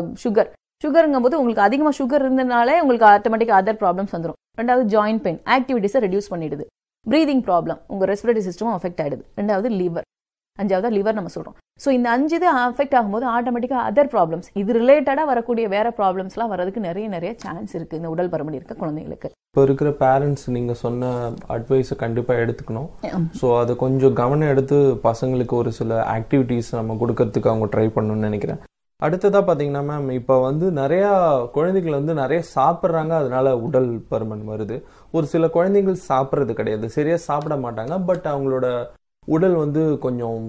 [SPEAKER 4] சுகருங்கும் போது உங்களுக்கு அதிகமாக சுகர் இருந்ததுனாலே உங்களுக்கு ஆட்டோமேட்டிக்காக அதர் ப்ராப்ளம்ஸ் வந்துடும். ரெண்டாவது ஜாயிண்ட் பெயின், ஆக்டிவிட்டிஸை ரெடியூஸ் பண்ணிடுது. பிரீதிங் ப்ராப்ளம், உங்க ரெஸ்பிரேட்டரி சிஸ்டமும் அஃபெக்ட் ஆயிடுது. ரெண்டாவது லிவர், 5வது லிவர் நம்ம சொல்றோம். ஸோ இந்த 5 இது அஃபெக்ட் ஆகும்போது ஆட்டோமேட்டிக்காக அதர் ப்ராப்ளம்ஸ், இது ரிலேட்டடா வரக்கூடிய வேற ப்ராப்ளம்ஸ்லாம் வரதுக்கு நிறைய சான்ஸ் இருக்கு இந்த உடல் பருமன் இருக்க குழந்தைகளுக்கு.
[SPEAKER 3] இப்போ இருக்கிற பேரண்ட்ஸ் நீங்க சொன்ன அட்வைஸை கண்டிப்பா எடுத்துக்கணும். ஸோ அதை கொஞ்சம் கவனம் எடுத்து பசங்களுக்கு ஒரு சில ஆக்டிவிட்டிஸ் நம்ம கொடுக்கறதுக்கு அவங்க ட்ரை பண்ணணும்னு நினைக்கிறேன். அடுத்ததா பாத்தீங்கன்னா மேம், இப்போ வந்து நிறைய குழந்தைகள் வந்து நிறைய சாப்பிட்றாங்க, அதனால உடல் பருமன் வருது. ஒரு சில குழந்தைகள் சாப்பிட்றது கிடையாது, சரியா சாப்பிட மாட்டாங்க, பட் அவங்களோட உடல் வந்து கொஞ்சம்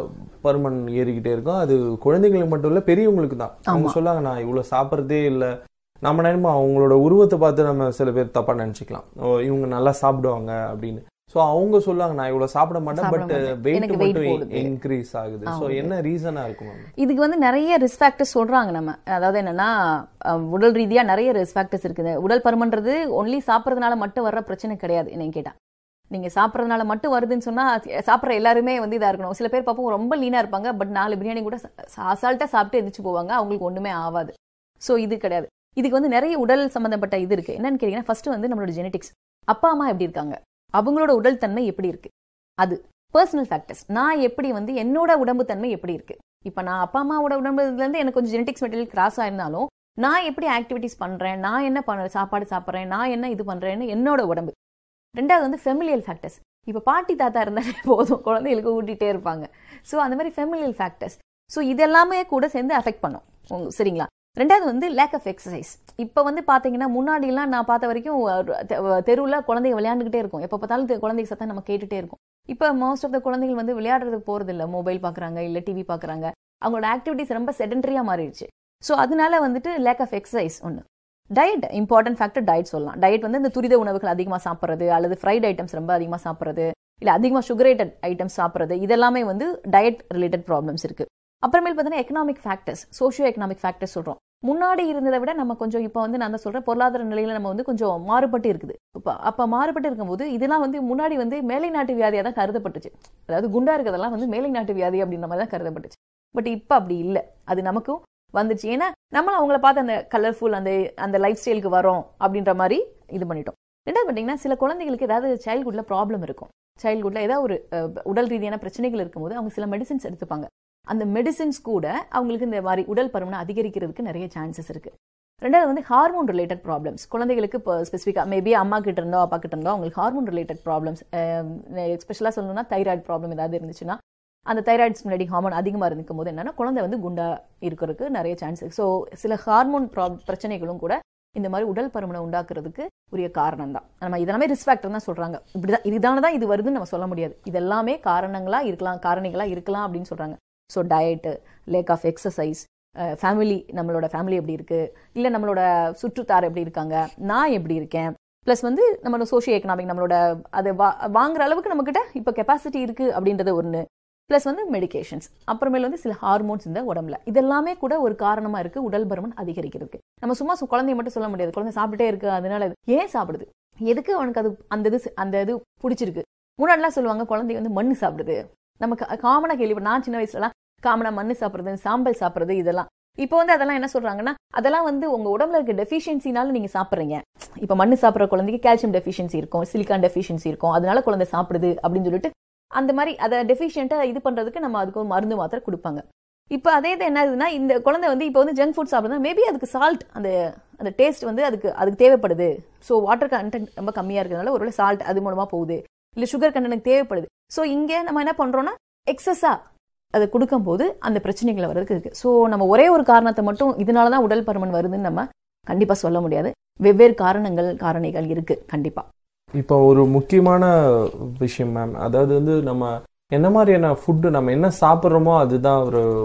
[SPEAKER 3] பருமன் ஏறிக்கிட்டே இருக்கும். அது குழந்தைங்களுக்கு மட்டும் இல்ல, பெரியவங்களுக்கு தான். அவங்க சொல்லாங்க, நான் இவ்வளவு சாப்பிட்றதே இல்லை. நம்ம நினைப்போம் அவங்களோட உருவத்தை பார்த்து நம்ம சில பேர் தப்பா நினைச்சுக்கலாம், இவங்க நல்லா சாப்பிடுவாங்க அப்படின்னு. ஸோ அவங்க சொல்லுவாங்க, நான் இவ்வளவு சாப்பிட மாட்டேன், பட் வெயிட் மட்டும் இன்க்ரீஸ் ஆகுது. ஸோ என்ன ரீசனா இருக்கும்?
[SPEAKER 4] இதுக்கு வந்து நிறைய ரிஸ்க் ஃபேக்டர்ஸ் சொல்றாங்க நம்ம. அதாவது என்னன்னா, உடல் ரீதியா நிறைய ரிஸ்க் ஃபேக்டர்ஸ் இருக்குது. உடல் பருமன்றது ஒன்லி சாப்பிட்றதுனால மட்டும் வர்ற பிரச்சனை கிடையாது. என்ன கேட்டா, நீங்க சாப்பிட்றதுனால மட்டும் வருதுன்னு சொன்னா சாப்பிட்ற எல்லாருமே வந்து இதா இருக்கணும். சில பேர் பார்ப்போம் ரொம்ப லீனா இருப்பாங்க, பட் 4 பிரியாணி கூட அசால்ட்டா சாப்பிட்டு எந்திரிச்சு போவாங்க, அவங்களுக்கு ஒண்ணுமே ஆகாது. ஸோ இது கிடையாது. இதுக்கு வந்து நிறைய உடல் சம்பந்தப்பட்ட இது இருக்கு. என்னன்னு கேட்டீங்கன்னா, ஃபர்ஸ்ட் வந்து நம்மளோட ஜெனடிக்ஸ், அப்பா அம்மா எப்படி இருக்காங்க, அவங்களோட உடல் தன்மை எப்படி இருக்கு, அது பர்சனல் ஃபேக்டர்ஸ். நான் எப்படி வந்து என்னோட உடம்பு தன்மை எப்படி இருக்கு, இப்ப நான் அப்பா அம்மாவோட உடம்புல இருந்து எனக்கு கொஞ்சம் ஜெனடிக்ஸ் மெட்டீரியல் கிராஸ் ஆயிருந்தாலும் நான் எப்படி ஆக்டிவிட்டிஸ் பண்றேன், நான் என்ன சாப்பாடு சாப்பிட்றேன், நான் என்ன இது பண்றேன்னு என்னோட உடம்பு. ரெண்டாவது வந்து ஃபெமிலியல் ஃபேக்டர்ஸ். இப்ப பாட்டி தாத்தா இருந்தாலே போதும், குழந்தைகளுக்கு ஊட்டிகிட்டே இருப்பாங்க. ஸோ அந்த மாதிரி ஃபெமிலியல் ஃபேக்டர்ஸ். ஸோ இதெல்லாமே கூட சேர்ந்து அஃபெக்ட் பண்ணும், சரிங்களா? ரெண்டாவது வந்து லேக் ஆஃப் எக்ஸசைஸ். இப்போ வந்து பார்த்தீங்கன்னா, முன்னாடிலாம் நான் பார்த்த வரைக்கும் தெருவில் குழந்தைங்க விளையாண்டுக்கிட்டே இருக்கும், எப்போ பார்த்தாலும் குழந்தைங்க சத்தம் நம்ம கேட்டுகிட்டே இருக்கும். இப்போ மோஸ்ட் ஆஃப் த குழந்தைகள் வந்து விளையாடுறது போகிறது இல்லை, மொபைல் பார்க்குறாங்க, இல்லை டிவி பார்க்குறாங்க. அவங்களோட ஆக்டிவிட்டிஸ் ரொம்ப செடென்டரியாக மாறிடுச்சு. ஸோ அதனால வந்துட்டு லேக் ஆஃப் எக்ஸசைஸ் ஒன்று. டயட், இம்பார்ட்டன்ட் ஃபேக்டர் டயட் சொல்லலாம். டயட் வந்து இந்த துரித உணவுகள் அதிகமாக சாப்பிட்றது, அல்லது ஃப்ரைட் ஐட்டம்ஸ் ரொம்ப அதிகமாக சாப்பிட்றது, இல்லை அதிகமாக சுகரேட்டட் ஐட்டம்ஸ் சாப்பிட்றது, இதெல்லாமே வந்து டயட் ரிலேட்டட் ப்ராப்ளம்ஸ் இருக்கு. அப்புறமேல் பார்த்தீங்கன்னா economic factors, socio economic factors சொல்கிறோம். முன்னாடி இருந்ததை விட நம்ம கொஞ்சம் இப்போ வந்து நான் தான் சொல்கிறேன், பொருளாதார நிலையில் நம்ம வந்து கொஞ்சம் மாறுபட்டு இருக்குது. அப்போ மாறுபட்டு இருக்கும்போது இதெல்லாம் வந்து முன்னாடி வந்து மேலை நாட்டு வியாதியாக தான் கருதப்பட்டுச்சு. அதாவது குண்டா இருக்கிறதெல்லாம் வந்து மேலை நாட்டு வியாதி அப்படின்ற மாதிரி தான் கருதப்பட்டுச்சு. பட் இப்போ அப்படி இல்லை, அது நமக்கும் வந்துச்சு. ஏன்னா நம்மளும் அவங்கள பார்த்து அந்த கலர்ஃபுல் அந்த லைஃப் ஸ்டைலுக்கு வரோம் அப்படின்ற மாதிரி இது பண்ணிட்டோம். ரெண்டாவது பார்த்தீங்கன்னா, சில குழந்தைகளுக்கு ஏதாவது சைல்ட்ஹுட்ல ப்ராப்ளம் இருக்கும். சைல்ட்ஹுட்ல ஏதாவது ஒரு உடல் ரீதியான பிரச்சனைகள் இருக்கும்போது அவங்க சில மெடிசின்ஸ் எடுத்துப்பாங்க. அந்த மெடிசின்ஸ் கூட அவங்களுக்கு இந்த மாதிரி உடல் பருமனை அதிகரிக்கிறதுக்கு நிறைய சான்சஸ் இருக்கு. ரெண்டாவது வந்து ஹார்மோன் ரிலேட்டட் ப்ராப்ளம்ஸ். குழந்தைகளுக்கு இப்போ ஸ்பெசிஃபிக்காக மேபி அம்மா கிட்ட இருந்தோ அப்பா கிட்ட இருந்தோ அவங்களுக்கு ஹார்மோன் ரிலேட்டட் ப்ராப்ளம்ஸ், எஸ்பெஷலாக சொல்லணும்னா தைராய்டு ப்ராப்ளம் ஏதாவது இருந்துச்சுன்னா, அந்த தைராய்டு ஸ்டிமுலேட்டிங் ஹார்மோன் அதிகமாக இருக்கும் போது என்னன்னா குழந்தை வந்து குண்டா இருக்கிறதுக்கு நிறைய சான்ஸ் இருக்கு. ஸோ சில ஹார்மோன் பிரச்சனைகளும் கூட இந்த மாதிரி உடல் பருமனை உண்டாக்குறதுக்கு உரிய காரணம் தான். நம்ம இதெல்லாமே ரிஸ்க் ஃபேக்டர் தான் சொல்றாங்க. இப்படிதான் இதுதான் இது வருதுன்னு நம்ம சொல்ல முடியாது. இதெல்லாமே காரணங்களா இருக்கலாம், காரணிகளா இருக்கலாம் அப்படின்னு சொல்றாங்க. So diet, lack of exercise, family, நம்மளோட ஃபேமிலி எப்படி இருக்கு, இல்லை நம்மளோட சுற்றுத்தார் எப்படி இருக்காங்க, நான் எப்படி இருக்கேன், ப்ளஸ் வந்து நம்மளோட சோஷியோ எக்கனாமிக், நம்மளோட அதை வாங்குற அளவுக்கு நம்மக்கிட்ட இப்போ கெப்பாசிட்டி இருக்கு அப்படின்றது ஒன்று. ப்ளஸ் வந்து மெடிகேஷன்ஸ், அப்புறமேல வந்து சில ஹார்மோன்ஸ் இந்த உடம்புல, இதெல்லாமே கூட ஒரு காரணமா இருக்கு உடல் பருமன் அதிகரிக்கிறதுக்கு. நம்ம சும்மா குழந்தைய மட்டும் சொல்ல முடியாது, குழந்தை சாப்பிட்டே இருக்கு அதனால ஏன் சாப்பிடுது, எதுக்கு அவனுக்கு அது அந்த இது பிடிச்சிருக்கு. முன்னாடிலாம் சொல்லுவாங்க குழந்தை வந்து மண்ணு சாப்பிடுது. நமக்கு காமனா கேள்வி, நான் சின்ன வயசுலலாம் காமனா மண்ணு சாப்பிடுறது, சாம்பல் சாப்பிடுறது, இதெல்லாம். இப்போ வந்து அதெல்லாம் என்ன சொல்றாங்கன்னா, அதெல்லாம் வந்து உங்க உடம்புல இருக்க டெஃபிஷியன்சினால நீங்க சாப்பிடுறீங்க. இப்ப மண்ணு சாப்பிட்ற குழந்தைக்கு கால்சியம் டெஃபிஷியன்சி இருக்கும், சிலிக்கான் டெஃபிஷியன்சி இருக்கும், அதனால குழந்தை சாப்பிடுது அப்படின்னு சொல்லிட்டு அந்த மாதிரி அதை டெஃபிஷியன்ட்டா இது பண்றதுக்கு நம்ம அதுக்கு ஒரு மருந்து மாத்திரை கொடுப்பாங்க. இப்போ அதே இது என்ன ஆகுதுன்னா, இந்த குழந்தை வந்து இப்போ வந்து ஜங்க் ஃபுட் சாப்பிடுறதா மேபி அதுக்கு சால்ட், அந்த டேஸ்ட் வந்து அதுக்கு தேவைப்படுது. ஸோ வாட்டர் கண்டென்ட் ரொம்ப கம்மியா இருக்கிறதுனால ஒருவேளை சால்ட் அது மூலமா போகுது, இல்லை சுகர் கண்டென்ட் தேவைப்படுது. ஸோ இங்கே நம்ம என்ன பண்றோம்னா எக்ஸஸா அதை கொடுக்கும் போது அந்த பிரச்சனைகளை வர்றதுக்கு இருக்கு. ஸோ நம்ம ஒரே ஒரு காரணத்தை மட்டும் இதனாலதான் உடல் பருமன் வருதுன்னு நம்ம கண்டிப்பா சொல்ல முடியாது. வெவ்வேறு காரணிகள் இருக்கு கண்டிப்பா.
[SPEAKER 3] இப்போ ஒரு முக்கியமான விஷயம் மேம், அதாவது வந்து நம்ம என்ன மாதிரியான ஃபுட்டு, நம்ம என்ன சாப்பிட்றோமோ அதுதான்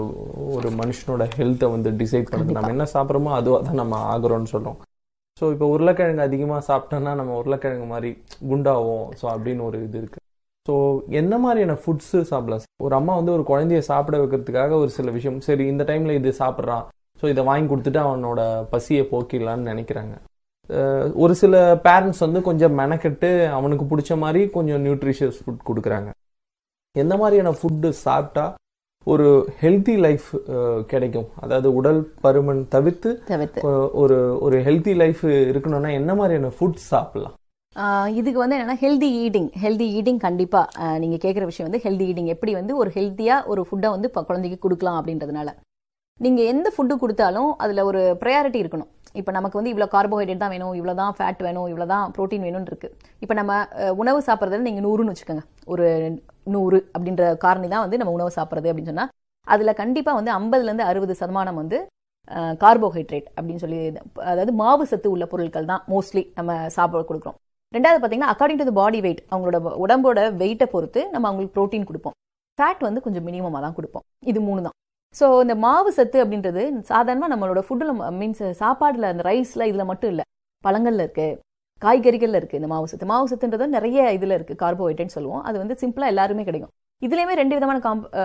[SPEAKER 3] ஒரு மனுஷனோட ஹெல்த்தை வந்து டிசைட் பண்ணுது. நம்ம என்ன சாப்பிட்றோமோ அதுவாக தான் நம்ம ஆகுறோம்னு சொல்றோம். ஸோ இப்போ உருளைக்கிழங்கு அதிகமாக சாப்பிட்டோம்னா நம்ம உருளைக்கிழங்கு மாதிரி குண்டாகும். ஸோ அப்படின்னு ஒரு இது இருக்கு. ஸோ என்ன மாதிரியான ஃபுட்ஸு சாப்பிடலாம்? ஒரு அம்மா வந்து ஒரு குழந்தைய சாப்பிட வைக்கிறதுக்காக ஒரு சில விஷயம், சரி இந்த டைம்ல இது சாப்பிட்றான், ஸோ இதை வாங்கி கொடுத்துட்டு அவனோட பசியை போக்கிடலான்னு நினைக்கிறாங்க. ஒரு சில பேரண்ட்ஸ் வந்து கொஞ்சம் மெனக்கெட்டு அவனுக்கு பிடிச்ச மாதிரி கொஞ்சம் நியூட்ரிஷியஸ் ஃபுட் கொடுக்குறாங்க. எந்த மாதிரியான ஃபுட்டு சாப்பிட்டா ஒரு ஹெல்த்தி லைஃப் கிடைக்கும்? அதாவது உடல் பருமன் தவிர்த்து ஒரு ஹெல்த்தி லைஃப் இருக்கணும்னா என்ன மாதிரியான ஃபுட் சாப்பிடலாம்?
[SPEAKER 4] இதுக்கு வந்து என்னன்னா ஹெல்தி ஈட்டிங் கண்டிப்பா நீங்க கேட்குற விஷயம் வந்து ஹெல்தி ஈட்டிங் எப்படி வந்து ஒரு ஹெல்த்தியா ஒரு ஃபுட்டை வந்து குழந்தைக்கு கொடுக்கலாம் அப்படின்றதுனால நீங்க எந்த ஃபுட்டு கொடுத்தாலும் அதுல ஒரு ப்ரையாரிட்டி இருக்கணும். இப்போ நமக்கு வந்து இவ்வளோ கார்போஹைட்ரேட் தான் வேணும், இவ்வளோதான் ஃபேட் வேணும், இவ்வளோதான் ப்ரோட்டீன் வேணும்னு இருக்கு. இப்போ நம்ம உணவு சாப்பிட்றதுல நீங்கள் 100ன்னு வச்சுக்கோங்க, ஒரு 100 அப்படின்ற காரணி தான் வந்து நம்ம உணவு சாப்பிட்றது அப்படின்னு சொன்னால் அதில் கண்டிப்பாக வந்து 50% 60% வந்து கார்போஹைட்ரேட் அப்படின்னு சொல்லி, அதாவது மாவு சத்து உள்ள பொருட்கள் தான் மோஸ்ட்லி நம்ம சாப்பிட கொடுக்குறோம். ரெண்டாவது பார்த்தீங்கன்னா அக்கார்டிங் டு பாடி வெயிட், அவங்களோட உடம்போட வெயிட்டை பொறுத்து நம்ம அவங்களுக்கு ப்ரோட்டீன் கொடுப்போம். ஃபேட் வந்து கொஞ்சம் மினிமமாக தான் கொடுப்போம். இது 3 தான். ஸோ இந்த மாவு சத்து அப்படின்றது சாதாரணமாக நம்மளோட ஃபுட்டில் மீன்ஸ் சாப்பாடில் அந்த ரைஸில் இதில் மட்டும் இல்லை, பழங்கள்ல இருக்கு, காய்கறிகள்ல இருக்கு இந்த மாவு சத்து. மாவு சத்துன்றது நிறைய இதில் இருக்கு, கார்போஹைட்ரேட் சொல்லுவோம். அது வந்து சிம்பிளாக எல்லாருமே கிடைக்கும். இதுலேயுமே 2 விதமான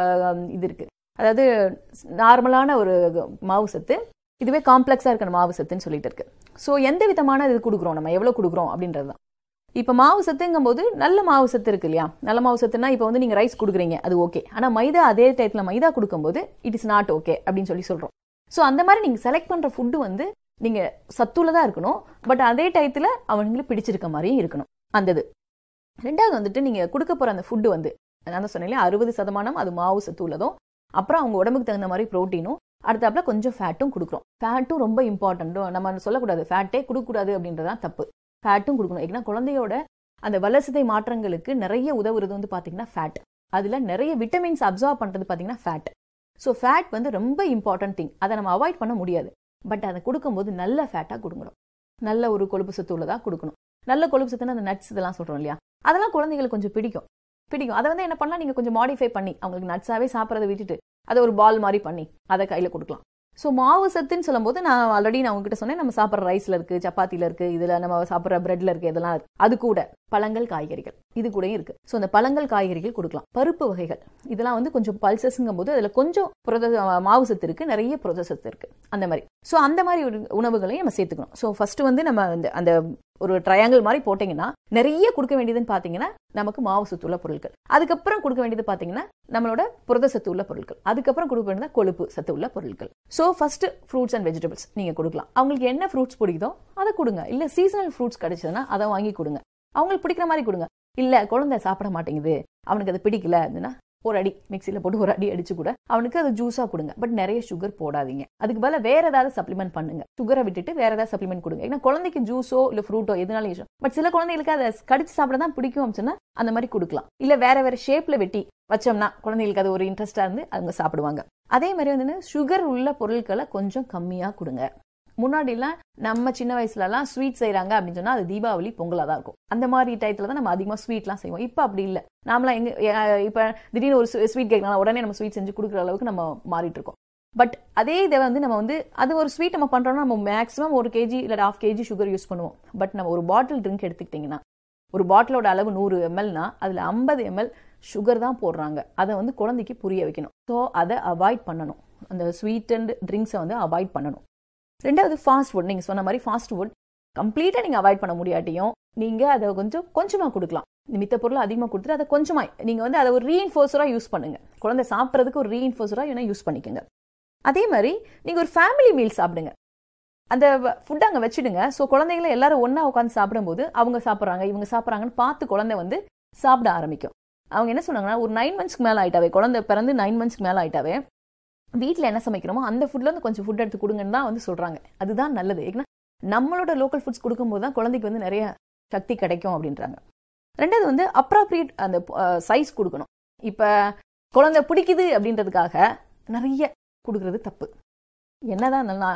[SPEAKER 4] இது இருக்கு. அதாவது நார்மலான ஒரு மாவு சத்து, இதுவே காம்ப்ளெக்ஸாக இருக்கிற மாவு சத்துன்னு சொல்லிட்டு இருக்கு. ஸோ எந்த விதமான இது கொடுக்குறோம், நம்ம எவ்வளோ கொடுக்குறோம் அப்படின்றது தான். இப்போ மாவு சத்துங்கும் போது நல்ல மாவு சத்து இருக்கு இல்லையா? நல்ல மாவு சத்துனா இப்போ வந்து நீங்கள் ரைஸ் கொடுக்குறீங்க, அது ஓகே. ஆனால் மைதா அதே டயத்தில் மைதா கொடுக்கும்போது இட் இஸ் நாட் ஓகே அப்படின்னு சொல்கிறோம். ஸோ அந்த மாதிரி நீங்கள் செலக்ட் பண்ணுற ஃபுட்டு வந்து நீங்கள் சத்துள்ளதாக இருக்கணும், பட் அதே டயத்தில் அவங்களுக்கு பிடிச்சிருக்க மாதிரியும் இருக்கணும் அந்த இது. ரெண்டாவது வந்துட்டு நீங்கள் கொடுக்க போகிற அந்த ஃபுட்டு வந்து நான் தான் சொன்னேன் 60% அது மாவு சத்து உள்ளதும், அப்புறம் அவங்க உடம்புக்கு தகுந்த மாதிரி ப்ரோட்டீனும், அடுத்தாப்புல கொஞ்சம் ஃபேட்டும் கொடுக்குறோம். ஃபேட்டும் ரொம்ப இம்பார்ட்டன்ட்டும், நம்ம சொல்லக்கூடாது ஃபேட்டே கொடுக்கக்கூடாது அப்படின்றதான் தப்பு. ஃபேட்டும் கொடுக்கணும். ஏன்னா குழந்தையோட அந்த வளர்சிதை மாற்றங்களுக்கு நிறைய உதவுறது வந்து பார்த்தீங்கன்னா ஃபேட். அதில் நிறைய விட்டமின்ஸ் அப்சார்ப் பண்ணுறது பார்த்தீங்கன்னா ஃபேட். ஸோ ஃபேட் வந்து ரொம்ப இம்பார்ட்டன்ட் திங். அதை நம்ம அவாய்ட் பண்ண முடியாது. பட் அதை கொடுக்கும்போது நல்ல ஃபேட்டாக கொடுக்கணும், நல்ல ஒரு கொழுப்பு சத்து உள்ளதாக கொடுக்கணும். நல்ல கொழுப்பு சத்துன்னு அந்த நட்ஸ் இதெல்லாம் சொல்கிறோம் இல்லையா, அதெல்லாம் குழந்தைகளுக்கு கொஞ்சம் பிடிக்கும். அதை வந்து என்ன பண்ணலாம், நீங்கள் கொஞ்சம் மாடிஃபை பண்ணி அவங்களுக்கு நட்ஸாகவே சாப்பிட்றத விட்டுட்டு அதை ஒரு பால் மாதிரி பண்ணி அதை கையில் கொடுக்கலாம். ஸோ மாவு சத்துன்னு சொல்லும்போது நான் ஆல்ரெடி நான் உங்ககிட்ட சொன்னேன், நம்ம சாப்பிட்ற ரைஸில் இருக்குது, சப்பாத்தியில் இருக்குது, இதில் நம்ம சாப்பிட்ற பிரெட்ல இருக்குது, இதெல்லாம் இருக்குது. அது கூட பழங்கள் காய்கறிகள் இது கூடயும் இருக்குது. ஸோ அந்த பழங்கள் காய்கறிகள் கொடுக்கலாம். பருப்பு வகைகள் இதெல்லாம் வந்து கொஞ்சம் பல்சஸ்ங்கும் போது அதில் கொஞ்சம் மாவு சத்து இருக்குது, நிறைய புரத சத்து இருக்குது அந்த மாதிரி. ஸோ அந்த மாதிரி ஒரு உணவுகளையும் நம்ம சேர்த்துக்கணும். ஸோ ஃபர்ஸ்ட் வந்து நம்ம அந்த ஒரு ட்ரையாங்கிள் மாதிரி போட்டிங்கன்னா நிறைய கொடுக்க வேண்டியதுன்னு பார்த்தீங்கன்னா நமக்கு மாவு சத்து உள்ள பொருட்கள், அதுக்கப்புறம் கொடுக்க வேண்டியது பார்த்தீங்கன்னா நம்மளோட புரத சத்து உள்ள பொருட்கள், அதுக்கப்புறம் கொடுக்க வேண்டியது கொழுப்பு சத்து உள்ள பொருட்கள். So first fruits and vegetables நீங்கள் கொடுக்கலாம். அவங்களுக்கு என்ன ஃப்ரூட்ஸ் பிடிக்குதோ அதை கொடுங்க. இல்லை சீசனல் ஃப்ரூட்ஸ் கிடைச்சதுன்னா அதை வாங்கி கொடுங்க. அவங்களுக்கு பிடிக்கிற மாதிரி கொடுங்க. இல்லை குழந்தை சாப்பிட மாட்டேங்குது, அவனுக்கு அது பிடிக்கல அப்படின்னா ஒரு அடி மிக்சியில் போட்டு ஒரு அடி அடிச்சு கூட அவனுக்கு அது ஜூஸாக கொடுங்க. பட் நிறைய சுகர் போடாதீங்க. அதுக்கு பதிலாக வேற ஏதாவது சப்ளிமெண்ட் பண்ணுங்க. சுகரை விட்டுட்டு வேற ஏதாவது சப்ளிமெண்ட் கொடுங்க. ஏன்னா குழந்தைக்கு ஜூஸோ இல்லை ஃப்ரூட்டோ எதுனாலும் யூஸ். பட் சில குழந்தைகளுக்கு அதை கடிச்சு சாப்பிட தான் பிடிக்கும் அப்படின்னா அந்த மாதிரி கொடுக்கலாம். இல்லை வேற வேற ஷேப்ல வெட்டி வச்சோம்னா குழந்தைகளுக்கு அது ஒரு இன்ட்ரெஸ்டா இருந்து அவங்க சாப்பிடுவாங்க. அதே மாதிரி வந்து சுகர் உள்ள பொருட்களை கொஞ்சம் கம்மியாக கொடுங்க. முன்னாடிலாம் நம்ம சின்ன வயசுலலாம் ஸ்வீட் செய்யறாங்க அப்படின்னு சொன்னா அது தீபாவளி பொங்கலா தான் இருக்கும். அந்த மாதிரி டயத்துல தான் நம்ம அதிகமாக ஸ்வீட்லாம் செய்வோம். இப்போ அப்படி இல்லை. நாமலாம் இப்போ திடீர்னு ஒரு ஸ்வீட் கேட்கலாம், உடனே நம்ம ஸ்வீட் செஞ்சு கொடுக்குற அளவுக்கு நம்ம மாறிட்டு இருக்கோம். பட் அதே இதை வந்து நம்ம வந்து அது ஒரு ஸ்வீட் நம்ம பண்றோம்னா நம்ம மேக்ஸிமம் 1 kg இல்லை 1/2 kg சுகர் யூஸ் பண்ணுவோம். பட் நம்ம ஒரு பாட்டில் ட்ரிங்க் எடுத்துக்கிட்டிங்கன்னா ஒரு பாட்டிலோட அளவு 100 mlனா அதில் 50 ml சுகர் தான் போடுறாங்க. அதை வந்து குழந்தைக்கு புரிய வைக்கணும். ஸோ அதை அவாய்ட் பண்ணணும். அந்த ஸ்வீட் அண்ட் ட்ரிங்க்ஸை வந்து அவாய்ட் பண்ணணும். ரெண்டாவது ஃபாஸ்ட் ஃபுட். நீங்கள் சொன்ன மாதிரி ஃபாஸ்ட் ஃபுட் கம்ப்ளீட்டாக நீங்கள் அவாய்ட் பண்ண முடியாட்டியும் நீங்கள் அதை கொஞ்சமாக கொடுக்கலாம். மித்த பொருள் அதிகமாக கொடுத்துட்டு அதை கொஞ்சமாக நீங்கள் வந்து அதை ஒரு ரீஇன்ஃபோர்ஸராக யூஸ் பண்ணுங்க. குழந்தை சாப்பிட்றதுக்கு ஒரு ரீஇன்ஃபோர்ஸராக வேணா யூஸ் பண்ணிக்கோங்க. அதே மாதிரி நீங்கள் ஒரு ஃபேமிலி மீல் சாப்பிடுங்க. அந்த ஃபுட் அங்கே வச்சுடுங்க. ஸோ குழந்தைகளை எல்லாரும் ஒன்றா உட்காந்து சாப்பிடும்போது அவங்க சாப்பிட்றாங்க இவங்க சாப்பிட்றாங்கன்னு பார்த்து குழந்தை வந்து சாப்பிட ஆரம்பிக்கும். அவங்க என்ன சொன்னாங்கன்னா ஒரு 9 monthsக்கு மேலே ஆயிட்டாவே, குழந்தை பிறந்து 9 monthsக்கு மேலே ஆயிட்டாவே வீட்டில் என்ன சமைக்கிறோமோ அந்த ஃபுட்ல இருந்து கொஞ்சம் ஃபுட் எடுத்து கொடுங்கன்னு தான் வந்து சொல்றாங்க. அதுதான் நல்லது. ஏன்னா நம்மளோட லோக்கல் ஃபுட்ஸ் கொடுக்கும்போது தான் குழந்தைக்கு வந்து நிறைய சக்தி கிடைக்கும் அப்படின்றாங்க. ரெண்டாவது வந்து அப்ராப்ரியேட் அந்த சைஸ் கொடுக்கணும். இப்போ குழந்தை பிடிக்குது அப்படின்றதுக்காக நிறைய கொடுக்கறது தப்பு. என்னதான் நல்லா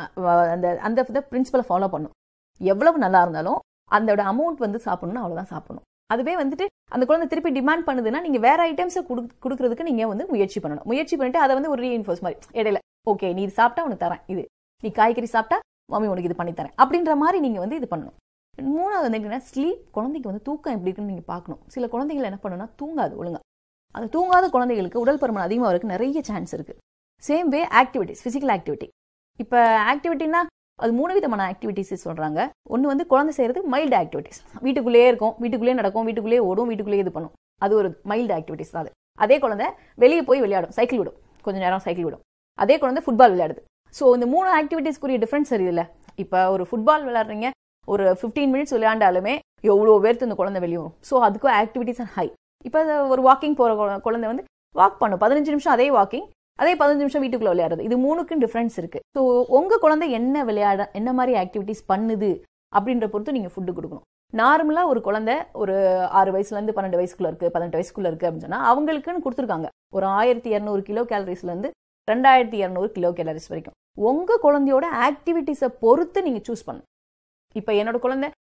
[SPEAKER 4] அந்த பிரின்சிபலை ஃபாலோ பண்ணும். எவ்வளவு நல்லா இருந்தாலும் அதோட அமௌண்ட் வந்து சாப்பிடணும்னா அவ்வளோதான் சாப்பிடணும். அதுவே வந்துட்டு அந்த குழந்தை திருப்பி டிமாண்ட் பண்ணுதுன்னா நீங்க வேற ஐட்டம்ஸை கொடுக்கறதுக்கு நீங்க வந்து முயற்சி பண்ணிட்டு அதை வந்து ஒரு ரீஇன்ஃபோர்ஸ் மாதிரி இடையில ஓகே நீ இது சாப்பிட்டா உனக்கு தரேன், இது நீ காய்கறி சாப்பிட்டா மம்மி உனக்கு இது பண்ணி தரேன் அப்படின்ற மாதிரி நீங்க வந்து இது பண்ணணும். மூணாவது வந்து என்னன்னா ஸ்லீப். குழந்தைக்கு வந்து தூக்கம் எப்படி இருக்குன்னு நீங்க பார்க்கணும். சில குழந்தைகள் என்ன பண்ணணும்னா தூங்காது ஒழுங்கா. அந்த தூங்காத குழந்தைகளுக்கு உடல் பருமன் அதிகமாக இருக்கு, நிறைய சான்ஸ் இருக்கு. Same way activities, physical activity. இப்போ ஆக்டிவிட்டினா அது 3 விதமான ஆக்டிவிட்டிஸ் சொல்றாங்க. ஒன்று வந்து குழந்தை செய்யறது மைல்டு ஆக்டிவிட்டிஸ். வீட்டுக்குள்ளேயே இருக்கும், வீட்டுக்குள்ளேயே நடக்கும், வீட்டுக்குள்ளேயே ஓடும், வீட்டுக்குள்ளேயே இது பண்ணும். அது ஒரு மைல்டு ஆக்டிவிட்டிஸ் தான். அதே குழந்தை வெளியே போய் விளையாடும், சைக்கிள் விடும், கொஞ்சம் நேரம் சைக்கிள் விடும். அதே குழந்தை ஃபுட்பால் விளையாடுது. ஸோ இந்த 3 ஆக்டிவிட்டிஸ்க்குரிய டிஃபரன்ஸ் சரியில்லை. இப்போ ஒரு ஃபுட்பால் விளையாடுறீங்க, ஒரு 15 minutes விளையாண்டாலுமே எவ்வளோ பேர்த்து இந்த குழந்தை வெளியே வரும். ஸோ அதுக்கும் ஆக்டிவிட்டிஸ் ஹை. இப்போ ஒரு வாக்கிங் போகிற குழந்தை வந்து வாக் பண்ணும் 15 நிமிஷம், அதே வாக்கிங், அதே 15 நிமிஷம் வீட்டுக்குள்ள விளையாடுறது. இது 3க்கும் டிஃபரன்ஸ் இருக்கு. ஸோ உங்க குழந்தை என்ன மாதிரி ஆக்டிவிட்டிஸ் பண்ணுது அப்படின்ற பொறுத்து நீங்க ஃபுட்டு கொடுக்கணும். நார்மலா ஒரு குழந்தை ஒரு 6 வயசுல இருந்து 12 வயசுக்குள்ள இருக்கு, 18 வயசுக்குள்ள இருக்கு அப்படின்னு சொன்னா அவங்களுக்குன்னு கொடுத்துருக்காங்க ஒரு 1200 கிலோ கேலரிஸ்ல இருந்து 2200 கிலோ கேலரிஸ் வரைக்கும். உங்க குழந்தையோட ஆக்டிவிட்டிஸை பொறுத்து நீங்க சூஸ் பண்ணணும். இப்ப என்னோட குழந்தை